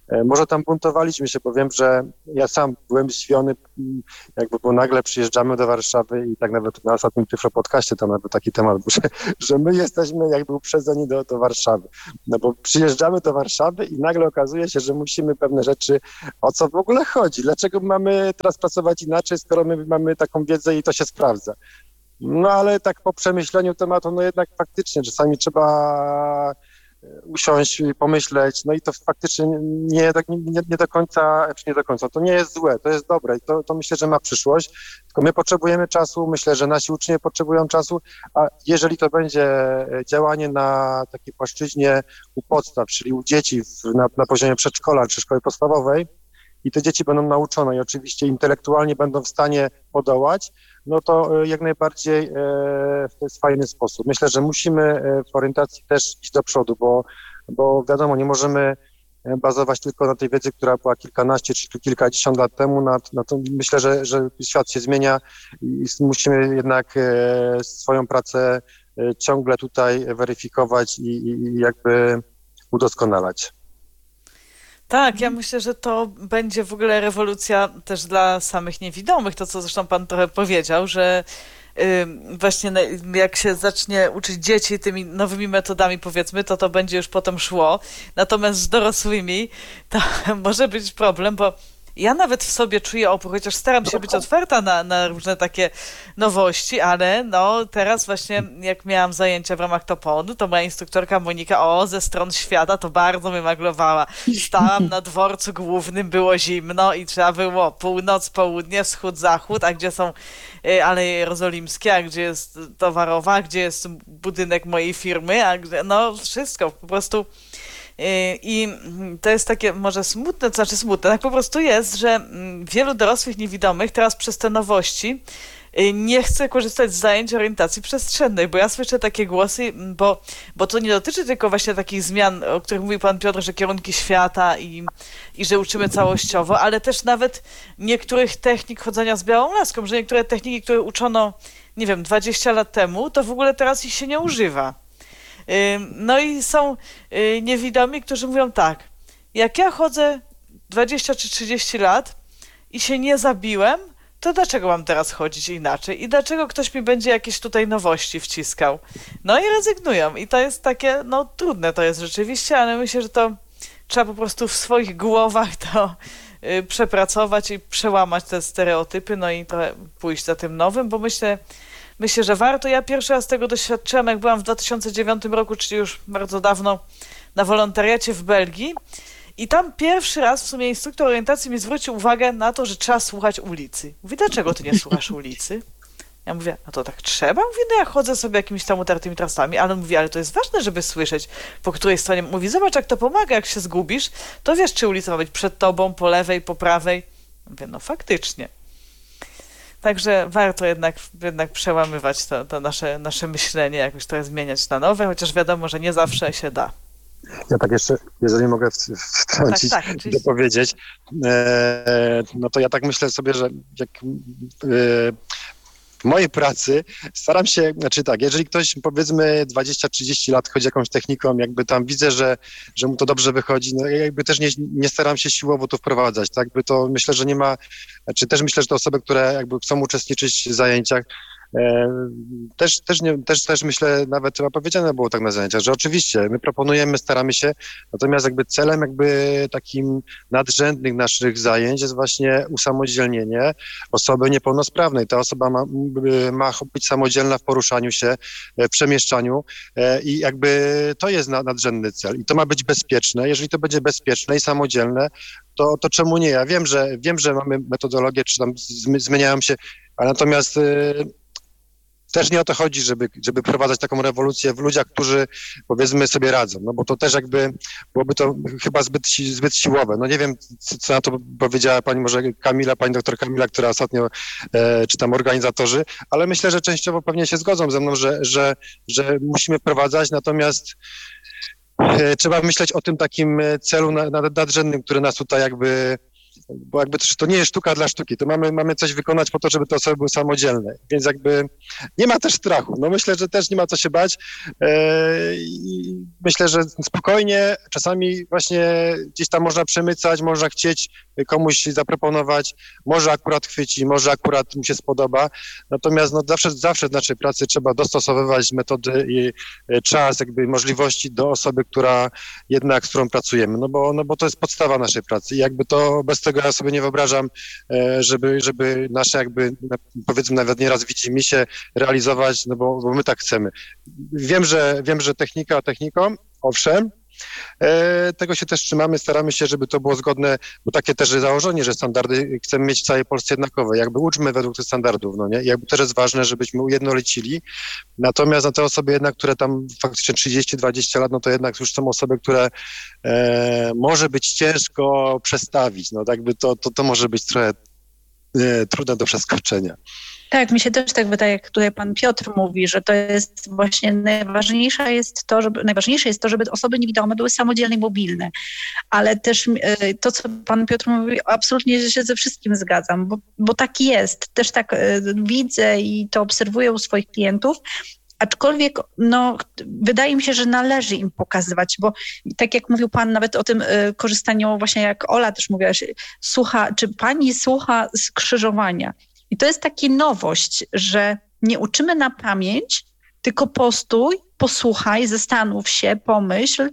Może tam buntowaliśmy się, bo wiem, że ja sam byłem zdziwiony, jakby, bo nagle przyjeżdżamy do Warszawy i tak nawet na ostatnim Tyflo Podcaście tam nawet taki temat był, że my jesteśmy jakby uprzedzeni do Warszawy. No bo przyjeżdżamy do Warszawy i nagle okazuje się, że musimy pewne rzeczy, o co w ogóle chodzi, dlaczego mamy teraz pracować inaczej, skoro my mamy taką wiedzę i to się sprawdza. No ale tak po przemyśleniu tematu, no jednak faktycznie czasami trzeba usiąść i pomyśleć, no i to faktycznie nie do końca, to nie jest złe, to jest dobre i to myślę, że ma przyszłość, tylko my potrzebujemy czasu, myślę, że nasi uczniowie potrzebują czasu, a jeżeli to będzie działanie na takiej płaszczyźnie u podstaw, czyli u dzieci na poziomie przedszkola czy szkoły podstawowej, i te dzieci będą nauczone i oczywiście intelektualnie będą w stanie podołać, no to jak najbardziej to jest fajny sposób. Myślę, że musimy w orientacji też iść do przodu, bo wiadomo, nie możemy bazować tylko na tej wiedzy, która była kilkanaście czy kilkadziesiąt lat temu. Myślę, że świat się zmienia i musimy jednak swoją pracę ciągle tutaj weryfikować i jakby udoskonalać. Tak, ja myślę, że to będzie w ogóle rewolucja też dla samych niewidomych, to co zresztą pan trochę powiedział, że właśnie jak się zacznie uczyć dzieci tymi nowymi metodami, powiedzmy, to będzie już potem szło. Natomiast z dorosłymi to może być problem, bo ja nawet w sobie czuję opór, chociaż staram się być otwarta na różne takie nowości, ale no teraz właśnie jak miałam zajęcia w ramach TOPON-u, to moja instruktorka Monika ze stron świata to bardzo mnie maglowała. Stałam na dworcu głównym, było zimno i trzeba było północ, południe, wschód, zachód, a gdzie są Aleje Jerozolimskie, a gdzie jest towarowa, a gdzie jest budynek mojej firmy, a gdzie, no wszystko po prostu. I to jest takie może smutne, to znaczy smutne, tak po prostu jest, że wielu dorosłych niewidomych teraz przez te nowości nie chce korzystać z zajęć orientacji przestrzennej, bo ja słyszę takie głosy, bo to nie dotyczy tylko właśnie takich zmian, o których mówił pan Piotr, że kierunki świata i że uczymy całościowo, ale też nawet niektórych technik chodzenia z białą laską, że niektóre techniki, które uczono, nie wiem, 20 lat temu, to w ogóle teraz ich się nie używa. No i są niewidomi, którzy mówią tak, jak ja chodzę 20 czy 30 lat i się nie zabiłem, to dlaczego mam teraz chodzić inaczej? I dlaczego ktoś mi będzie jakieś tutaj nowości wciskał? No i rezygnują. I to jest takie, no trudne to jest rzeczywiście, ale myślę, że to trzeba po prostu w swoich głowach to przepracować i przełamać te stereotypy, no i trochę pójść za tym nowym, bo myślę, że warto. Ja pierwszy raz tego doświadczyłam, jak byłam w 2009 roku, czyli już bardzo dawno, na wolontariacie w Belgii. I tam pierwszy raz w sumie instruktor orientacji mi zwrócił uwagę na to, że trzeba słuchać ulicy. Mówi, dlaczego ty nie słuchasz ulicy? Ja mówię, no to tak trzeba? Mówi, no ja chodzę sobie jakimiś tam utartymi trasami, ale on mówi, ale to jest ważne, żeby słyszeć, po której stronie. Mówi, zobacz, jak to pomaga, jak się zgubisz, to wiesz, czy ulica ma być przed tobą, po lewej, po prawej. Mówię, no faktycznie. Także warto jednak przełamywać to nasze myślenie, jakoś to zmieniać na nowe, chociaż wiadomo, że nie zawsze się da. Ja tak jeszcze, jeżeli mogę wtrącić, tak, dopowiedzieć, no to ja tak myślę sobie, że jak w mojej pracy staram się, znaczy tak, jeżeli ktoś powiedzmy 20-30 lat chodzi jakąś techniką, jakby tam widzę, że mu to dobrze wychodzi, no jakby też nie staram się siłowo to wprowadzać, tak, by to myślę, że nie ma, znaczy też myślę, że te osoby, które jakby chcą uczestniczyć w zajęciach, też myślę, nawet chyba powiedziane było tak na zajęciach, że oczywiście my proponujemy, staramy się, natomiast jakby celem takim nadrzędnych naszych zajęć jest właśnie usamodzielnienie osoby niepełnosprawnej. Ta osoba ma być samodzielna w poruszaniu się, w przemieszczaniu i jakby to jest nadrzędny cel i to ma być bezpieczne. Jeżeli to będzie bezpieczne i samodzielne, to czemu nie? Ja wiem, że mamy metodologię, czy tam zmieniają się, ale natomiast też nie o to chodzi, żeby prowadzać taką rewolucję w ludziach, którzy powiedzmy sobie radzą, no bo to też jakby byłoby to chyba zbyt siłowe. No nie wiem, co na to powiedziała pani doktor Kamila, która ostatnio, czy tam organizatorzy, ale myślę, że częściowo pewnie się zgodzą ze mną, że musimy wprowadzać, natomiast trzeba myśleć o tym takim celu nadrzędnym, który nas tutaj jakby bo jakby to nie jest sztuka dla sztuki, to mamy coś wykonać po to, żeby te osoby były samodzielne, więc jakby nie ma też strachu. No myślę, że też nie ma co się bać i myślę, że spokojnie czasami właśnie gdzieś tam można przemycać, można chcieć komuś zaproponować, może akurat chwyci, może akurat mu się spodoba, natomiast no zawsze w naszej pracy trzeba dostosowywać metody i czas, jakby możliwości do osoby, z którą pracujemy, no bo to jest podstawa naszej pracy i jakby to bez tego ja sobie nie wyobrażam, żeby nasze jakby powiedzmy nawet nieraz widzimisię realizować, no bo my tak chcemy. Wiem, że technika techniką, owszem, tego się też trzymamy, staramy się, żeby to było zgodne, bo takie też jest założenie, że standardy chcemy mieć w całej Polsce jednakowe, jakby uczmy według tych standardów, no nie? I jakby też jest ważne, żebyśmy ujednolicili, natomiast na te osoby jednak, które tam faktycznie 30-20 lat, no to jednak już są osoby, które może być ciężko przestawić, no jakby to może być trochę trudne do przeskoczenia. Tak, mi się też tak wydaje, jak tutaj pan Piotr mówi, że to jest właśnie najważniejsze jest to, żeby osoby niewidome były samodzielne i mobilne. Ale też to, co pan Piotr mówi, absolutnie się ze wszystkim zgadzam, bo tak jest. Też tak widzę i to obserwuję u swoich klientów. Aczkolwiek no, wydaje mi się, że należy im pokazywać, bo tak jak mówił pan nawet o tym korzystaniu, właśnie jak Ola też mówiła, czy pani słucha skrzyżowania. I to jest taka nowość, że nie uczymy na pamięć, tylko postój, posłuchaj, zastanów się, pomyśl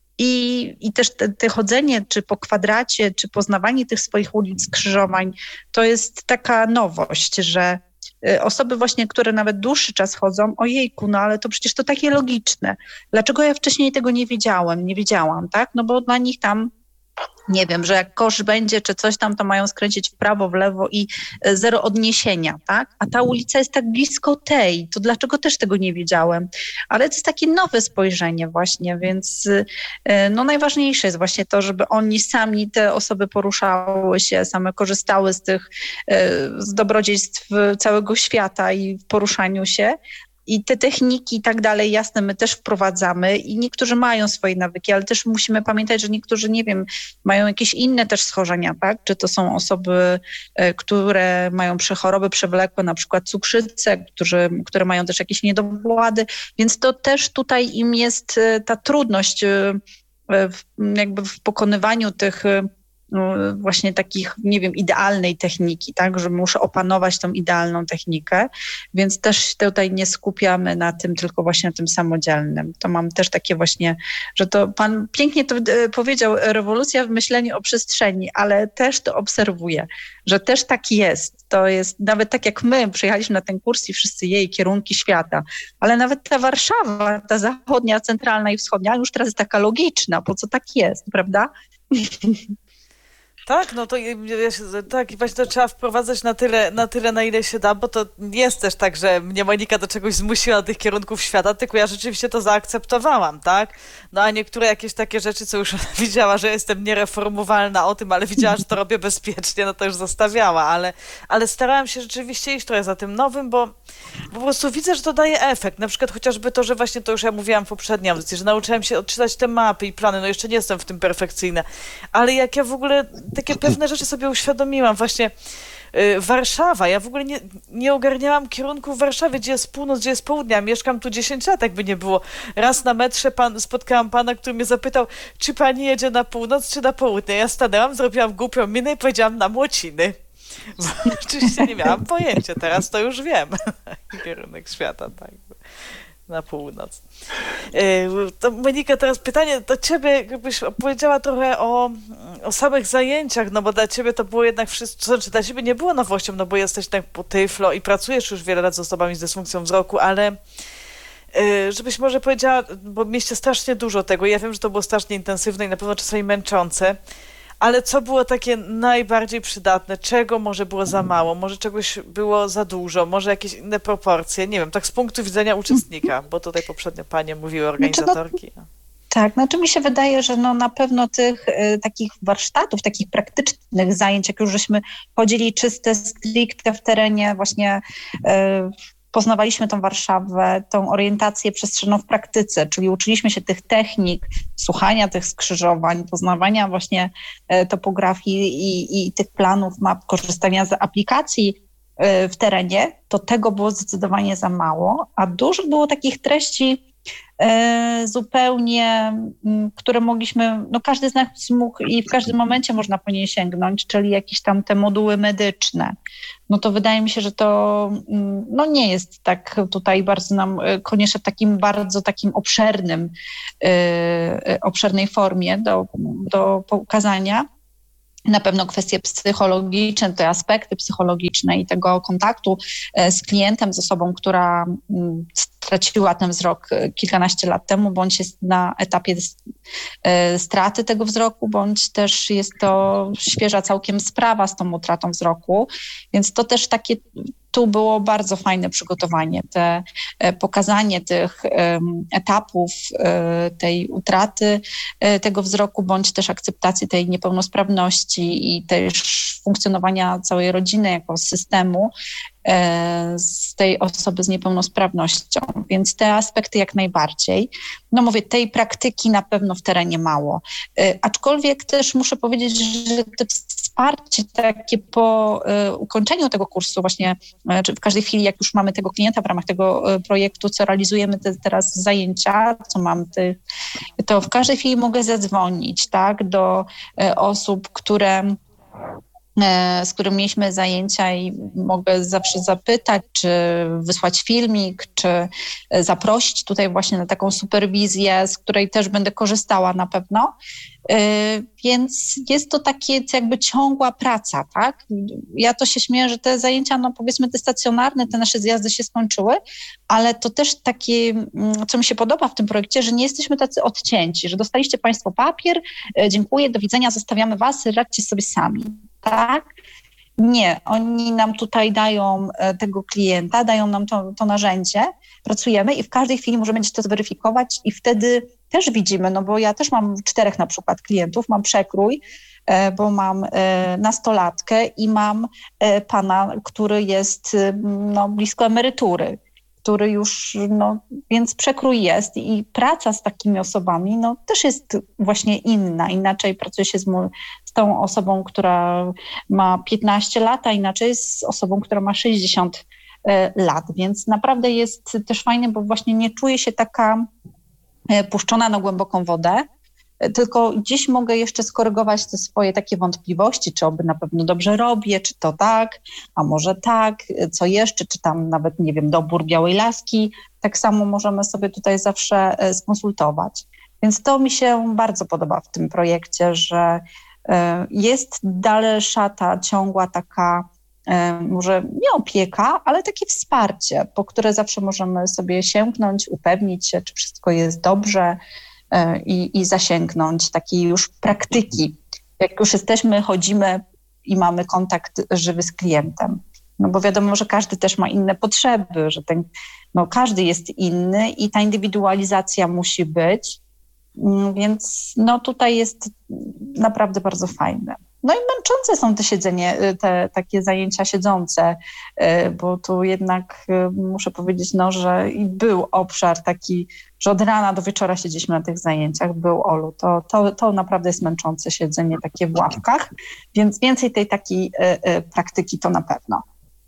i też te chodzenie, czy po kwadracie, czy poznawanie tych swoich ulic, skrzyżowań, to jest taka nowość, że osoby właśnie, które nawet dłuższy czas chodzą, ojejku, no ale to przecież to takie logiczne. Dlaczego ja wcześniej tego nie wiedziałam, tak? No bo dla nich tam nie wiem, że jak kosz będzie, czy coś tam, to mają skręcić w prawo, w lewo i zero odniesienia, tak? A ta ulica jest tak blisko tej, to dlaczego też tego nie wiedziałem? Ale to jest takie nowe spojrzenie właśnie, więc no najważniejsze jest właśnie to, żeby oni sami, te osoby poruszały się, same korzystały z dobrodziejstw całego świata i w poruszaniu się. I te techniki i tak dalej, jasne, my też wprowadzamy i niektórzy mają swoje nawyki, ale też musimy pamiętać, że niektórzy, nie wiem, mają jakieś inne też schorzenia, tak? Czy to są osoby, które mają choroby przewlekłe, na przykład cukrzycę, które mają też jakieś niedowłady, więc to też tutaj im jest ta trudność jakby w pokonywaniu tych właśnie takich, nie wiem, idealnej techniki, tak, że muszę opanować tą idealną technikę, więc też tutaj nie skupiamy na tym, tylko właśnie na tym samodzielnym. To mam też takie właśnie, że to pan pięknie to powiedział, rewolucja w myśleniu o przestrzeni, ale też to obserwuję, że też tak jest. To jest nawet tak jak my przyjechaliśmy na ten kurs i wszyscy jej kierunki świata, ale nawet ta Warszawa, ta zachodnia, centralna i wschodnia już teraz jest taka logiczna, po co tak jest, prawda? Tak, no to tak, i właśnie to trzeba wprowadzać na tyle, na ile się da, bo to nie jest też tak, że mnie Monika do czegoś zmusiła do tych kierunków świata, tylko ja rzeczywiście to zaakceptowałam, tak? No a niektóre jakieś takie rzeczy, co już widziała, że jestem niereformowalna o tym, ale widziała, że to robię bezpiecznie, no to już zostawiała, ale starałam się rzeczywiście iść trochę za tym nowym, bo po prostu widzę, że to daje efekt. Na przykład chociażby to, że właśnie to już ja mówiłam w poprzedniej audycji, że nauczyłem się odczytać te mapy i plany, no jeszcze nie jestem w tym perfekcyjna, ale jak ja w ogóle takie pewne rzeczy sobie uświadomiłam, właśnie Warszawa, ja w ogóle nie ogarniałam kierunku w Warszawie, gdzie jest północ, gdzie jest południe, mieszkam tu 10 lat, jakby nie było. Raz na metrze spotkałam pana, który mnie zapytał, czy pani jedzie na północ, czy na południe. Ja stanęłam, zrobiłam głupią minę i powiedziałam na Młociny. Bo oczywiście nie miałam pojęcia, teraz to już wiem. Kierunek świata, tak. Na północ. To Monika, teraz pytanie do ciebie, jakbyś opowiedziała trochę o samych zajęciach, no bo dla ciebie to było jednak wszystko, znaczy dla ciebie nie było nowością, no bo jesteś tak po Tyflo i pracujesz już wiele lat z osobami z dysfunkcją wzroku, ale żebyś może powiedziała, bo mieliście strasznie dużo tego, ja wiem, że to było strasznie intensywne i na pewno czasami męczące, ale co było takie najbardziej przydatne? Czego może było za mało? Może czegoś było za dużo? Może jakieś inne proporcje? Nie wiem, tak z punktu widzenia uczestnika, bo tutaj poprzednio panie mówiły organizatorki. Tak, znaczy mi się wydaje, że no na pewno tych takich warsztatów, takich praktycznych zajęć, jak już żeśmy chodzili czyste, stricte w terenie właśnie poznawaliśmy tą Warszawę, tą orientację przestrzenną w praktyce, czyli uczyliśmy się tych technik, słuchania tych skrzyżowań, poznawania właśnie topografii i tych planów, map, korzystania z aplikacji w terenie, to tego było zdecydowanie za mało, a dużo było takich treści zupełnie, które mogliśmy, no każdy z nas mógł i w każdym momencie można po niej sięgnąć, czyli jakieś tam te moduły medyczne. No to wydaje mi się, że to no nie jest tak tutaj bardzo nam koniecznie takim bardzo takim obszernej formie do pokazania. Na pewno kwestie psychologiczne, te aspekty psychologiczne i tego kontaktu z klientem, z osobą, która straciła ten wzrok kilkanaście lat temu, bądź jest na etapie straty tego wzroku, bądź też jest to świeża całkiem sprawa z tą utratą wzroku. Więc to też takie tu było bardzo fajne przygotowanie, pokazanie tych etapów tej utraty tego wzroku, bądź też akceptacji tej niepełnosprawności i też funkcjonowania całej rodziny jako systemu z tej osoby z niepełnosprawnością. Więc te aspekty jak najbardziej. No mówię, tej praktyki na pewno w terenie mało. Aczkolwiek też muszę powiedzieć, że te wsparcie takie po ukończeniu tego kursu właśnie, czy w każdej chwili, jak już mamy tego klienta w ramach tego projektu, co realizujemy teraz zajęcia, co mam, to w każdej chwili mogę zadzwonić, tak, do osób, z którym mieliśmy zajęcia i mogę zawsze zapytać, czy wysłać filmik, czy zaprosić tutaj właśnie na taką superwizję, z której też będę korzystała na pewno. Więc jest to takie jakby ciągła praca, tak? Ja to się śmieję, że te zajęcia, no powiedzmy te stacjonarne, te nasze zjazdy się skończyły, ale to też takie, co mi się podoba w tym projekcie, że nie jesteśmy tacy odcięci, że dostaliście Państwo papier, dziękuję, do widzenia, zostawiamy Was, radźcie sobie sami, tak? Nie, oni nam tutaj dają tego klienta, dają nam to narzędzie, pracujemy i w każdej chwili możemy gdzieś to zweryfikować i wtedy też widzimy, no bo ja też mam 4 na przykład klientów, mam przekrój, bo mam nastolatkę i mam pana, który jest no, blisko emerytury, który już, no, więc przekrój jest i praca z takimi osobami, no, też jest właśnie inna. Inaczej pracuje się z tą osobą, która ma 15 lat, a inaczej z osobą, która ma 60 lat, więc naprawdę jest też fajne, bo właśnie nie czuję się taka puszczona na głęboką wodę, tylko gdzieś mogę jeszcze skorygować te swoje takie wątpliwości, czy oby na pewno dobrze robię, czy to tak, a może tak, co jeszcze, czy tam nawet, nie wiem, dobór białej laski, tak samo możemy sobie tutaj zawsze skonsultować. Więc to mi się bardzo podoba w tym projekcie, że jest dalsza ta ciągła taka, może nie opieka, ale takie wsparcie, po które zawsze możemy sobie sięgnąć, upewnić się, czy wszystko jest dobrze i zasięgnąć takiej już praktyki. Jak już jesteśmy, chodzimy i mamy kontakt żywy z klientem. No bo wiadomo, że każdy też ma inne potrzeby, że każdy jest inny i ta indywidualizacja musi być, więc no tutaj jest naprawdę bardzo fajne. No i męczące są te te takie zajęcia siedzące, bo tu jednak muszę powiedzieć, no, że i był obszar taki, że od rana do wieczora siedzieliśmy na tych zajęciach, był Olu. To naprawdę jest męczące siedzenie takie w ławkach, więc więcej tej takiej praktyki to na pewno.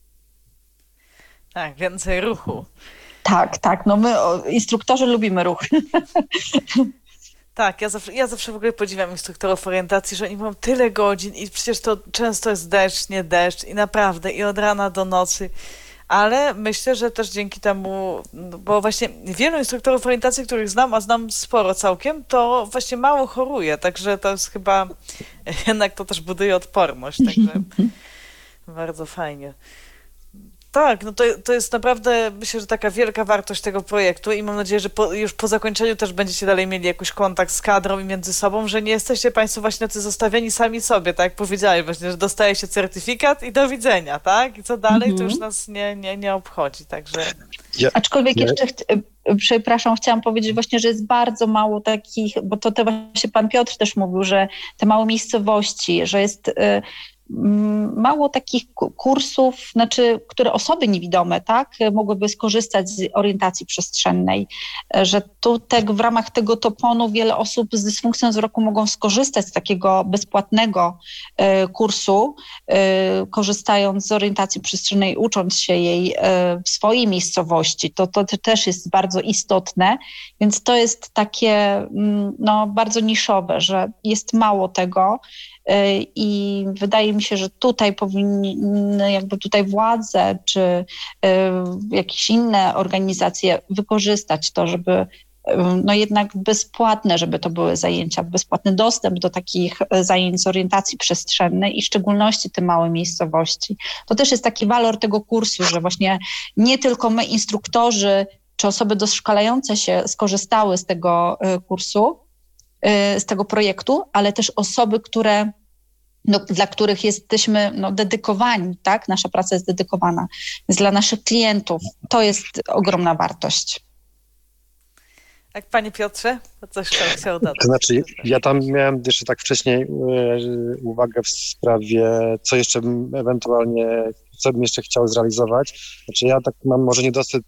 Tak, więcej ruchu. Tak, no my instruktorzy lubimy ruch. Tak, ja zawsze w ogóle podziwiam instruktorów orientacji, że oni mają tyle godzin i przecież to często jest deszcz, nie deszcz i naprawdę i od rana do nocy, ale myślę, że też dzięki temu, bo właśnie wielu instruktorów orientacji, których znam, a znam sporo całkiem, to właśnie mało choruje, także to jest chyba, jednak to też buduje odporność, także bardzo fajnie. Tak, no to jest naprawdę, myślę, że taka wielka wartość tego projektu i mam nadzieję, że już po zakończeniu też będziecie dalej mieli jakiś kontakt z kadrą i między sobą, że nie jesteście Państwo właśnie tacy zostawieni sami sobie, tak jak powiedziałeś właśnie, że dostaje się certyfikat i do widzenia, tak? I co dalej, to już nas nie obchodzi, także... Aczkolwiek jeszcze, przepraszam, chciałam powiedzieć właśnie, że jest bardzo mało takich, bo to właśnie pan Piotr też mówił, że te małe miejscowości, że jest mało takich kursów, które osoby niewidome, tak, mogłyby skorzystać z orientacji przestrzennej, że tu w ramach tego TOPON-u wiele osób z dysfunkcją wzroku mogą skorzystać z takiego bezpłatnego kursu, korzystając z orientacji przestrzennej, ucząc się jej w swojej miejscowości. To też jest bardzo istotne, więc to jest takie bardzo niszowe, że jest mało tego. I wydaje mi się, że tutaj powinny władze czy jakieś inne organizacje wykorzystać to, żeby jednak bezpłatne, żeby to były zajęcia, bezpłatny dostęp do takich zajęć z orientacji przestrzennej i w szczególności te małe miejscowości. To też jest taki walor tego kursu, że właśnie nie tylko my, instruktorzy czy osoby doszkalające się skorzystały z tego kursu, z tego projektu, ale też osoby, dla których jesteśmy dedykowani, tak? Nasza praca jest dedykowana. Więc dla naszych klientów to jest ogromna wartość. Jak Panie Piotrze, to coś chciał dodać. To znaczy, ja tam miałem jeszcze tak wcześniej uwagę w sprawie, co jeszcze co bym jeszcze chciał zrealizować. Znaczy ja tak mam może niedosyt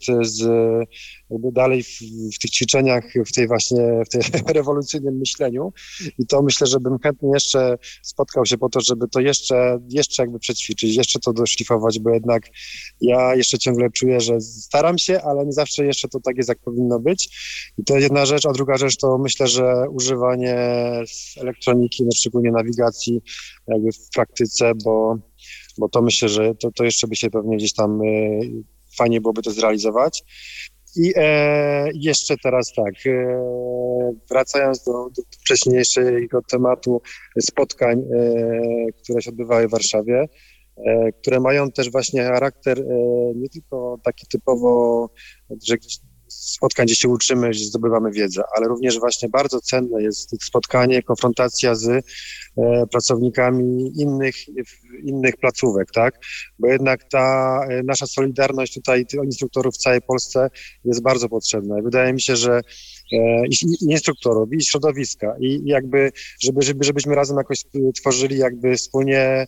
dalej w tych ćwiczeniach, w tej rewolucyjnym myśleniu i to myślę, że bym chętnie jeszcze spotkał się po to, żeby to jeszcze jakby przećwiczyć, jeszcze to doszlifować, bo jednak ja jeszcze ciągle czuję, że staram się, ale nie zawsze jeszcze to tak jest, jak powinno być. I to jest jedna rzecz, a druga rzecz to myślę, że używanie elektroniki, szczególnie nawigacji jakby w praktyce, bo to myślę, że to jeszcze by się pewnie gdzieś tam fajnie byłoby to zrealizować. I jeszcze teraz tak, wracając do wcześniejszego tematu spotkań, które się odbywały w Warszawie, które mają też właśnie charakter nie tylko taki typowo, że spotkań, gdzie się uczymy, gdzie zdobywamy wiedzę, ale również właśnie bardzo cenne jest spotkanie, konfrontacja z pracownikami innych placówek, tak? Bo jednak ta nasza solidarność tutaj instruktorów w całej Polsce jest bardzo potrzebna. I wydaje mi się, że i instruktorów, i środowiska, i jakby, żebyśmy razem jakoś tworzyli jakby wspólnie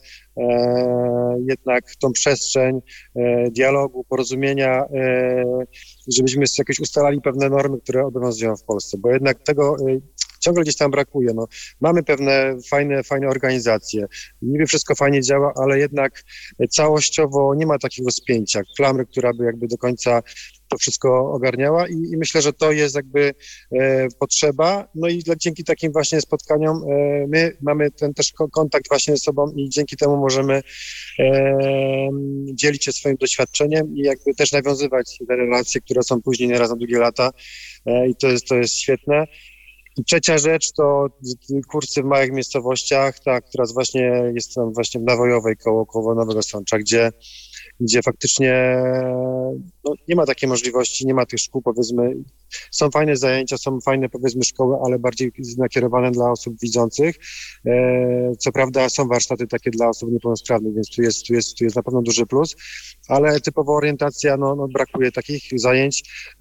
jednak tą przestrzeń dialogu, porozumienia, żebyśmy jakoś ustalali pewne normy, które obowiązują w Polsce, bo jednak tego ciągle gdzieś tam brakuje. Mamy pewne fajne organizacje, niby wszystko fajnie działa, ale jednak całościowo nie ma takiego spięcia, klamry, która by jakby do końca to wszystko ogarniała i myślę, że to jest jakby potrzeba, i dzięki takim właśnie spotkaniom my mamy ten też kontakt właśnie ze sobą i dzięki temu możemy dzielić się swoim doświadczeniem i jakby też nawiązywać te relacje, które są później nieraz na długie lata i to jest świetne. I trzecia rzecz to kursy w małych miejscowościach, która jest tam właśnie w Nawojowej koło Nowego Sącza, gdzie faktycznie nie ma takiej możliwości, nie ma tych szkół, powiedzmy, są fajne zajęcia, są fajne, powiedzmy, szkoły, ale bardziej nakierowane dla osób widzących. Co prawda są warsztaty takie dla osób niepełnosprawnych, więc tu jest na pewno duży plus, ale typowa orientacja, brakuje takich zajęć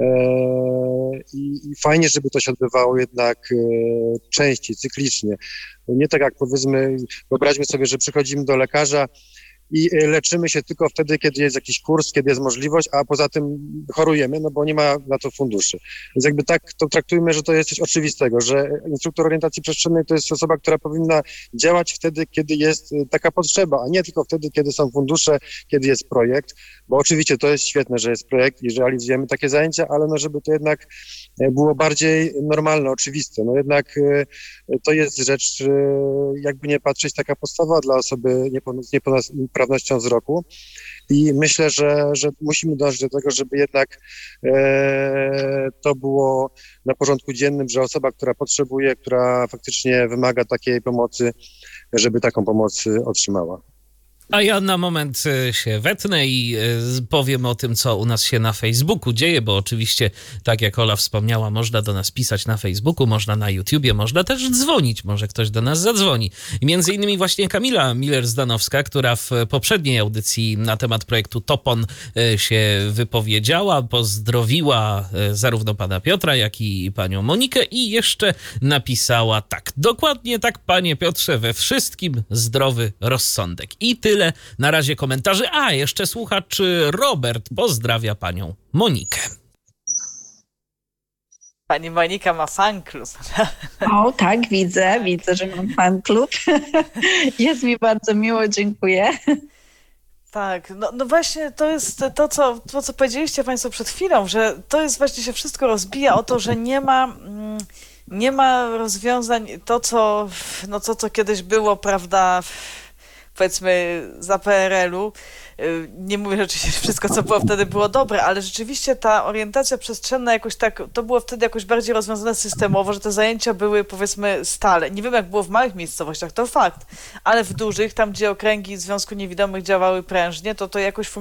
i fajnie, żeby to się odbywało jednak częściej, cyklicznie. Nie tak jak, powiedzmy, wyobraźmy sobie, że przychodzimy do lekarza i leczymy się tylko wtedy, kiedy jest jakiś kurs, kiedy jest możliwość, a poza tym chorujemy, bo nie ma na to funduszy. Więc jakby tak to traktujmy, że to jest coś oczywistego, że instruktor orientacji przestrzennej to jest osoba, która powinna działać wtedy, kiedy jest taka potrzeba, a nie tylko wtedy, kiedy są fundusze, kiedy jest projekt, bo oczywiście to jest świetne, że jest projekt i że realizujemy takie zajęcia, ale żeby to jednak było bardziej normalne, oczywiste. Jednak to jest rzecz, jakby nie patrzeć, taka podstawa dla osoby z niepełnosprawnością wzroku i myślę, że musimy dążyć do tego, żeby jednak to było na porządku dziennym, że osoba, która potrzebuje, która faktycznie wymaga takiej pomocy, żeby taką pomoc otrzymała. A ja na moment się wetnę i powiem o tym, co u nas się na Facebooku dzieje, bo oczywiście, tak jak Ola wspomniała, można do nas pisać na Facebooku, można na YouTubie, można też dzwonić, może ktoś do nas zadzwoni. I między innymi właśnie Kamila Miller-Zdanowska, która w poprzedniej audycji na temat projektu Topon się wypowiedziała, pozdrowiła zarówno pana Piotra, jak i panią Monikę i jeszcze napisała tak: dokładnie tak, panie Piotrze, we wszystkim zdrowy rozsądek. I tyle na razie komentarzy. A, jeszcze słuchacz Robert pozdrawia panią Monikę. Pani Monika ma fan klub. O, tak, widzę, że mam fan klub. Jest mi bardzo miło, dziękuję. Tak, no właśnie to jest to, co powiedzieliście Państwo przed chwilą, że to jest właśnie się wszystko rozbija o to, że nie ma rozwiązań, to co kiedyś było, prawda, powiedzmy za PRL-u. Nie mówię, że oczywiście wszystko, co było wtedy, było dobre, ale rzeczywiście ta orientacja przestrzenna jakoś tak, to było wtedy jakoś bardziej rozwiązane systemowo, że te zajęcia były, powiedzmy, stale. Nie wiem, jak było w małych miejscowościach, to fakt, ale w dużych, tam gdzie okręgi Związku Niewidomych działały prężnie, to jakoś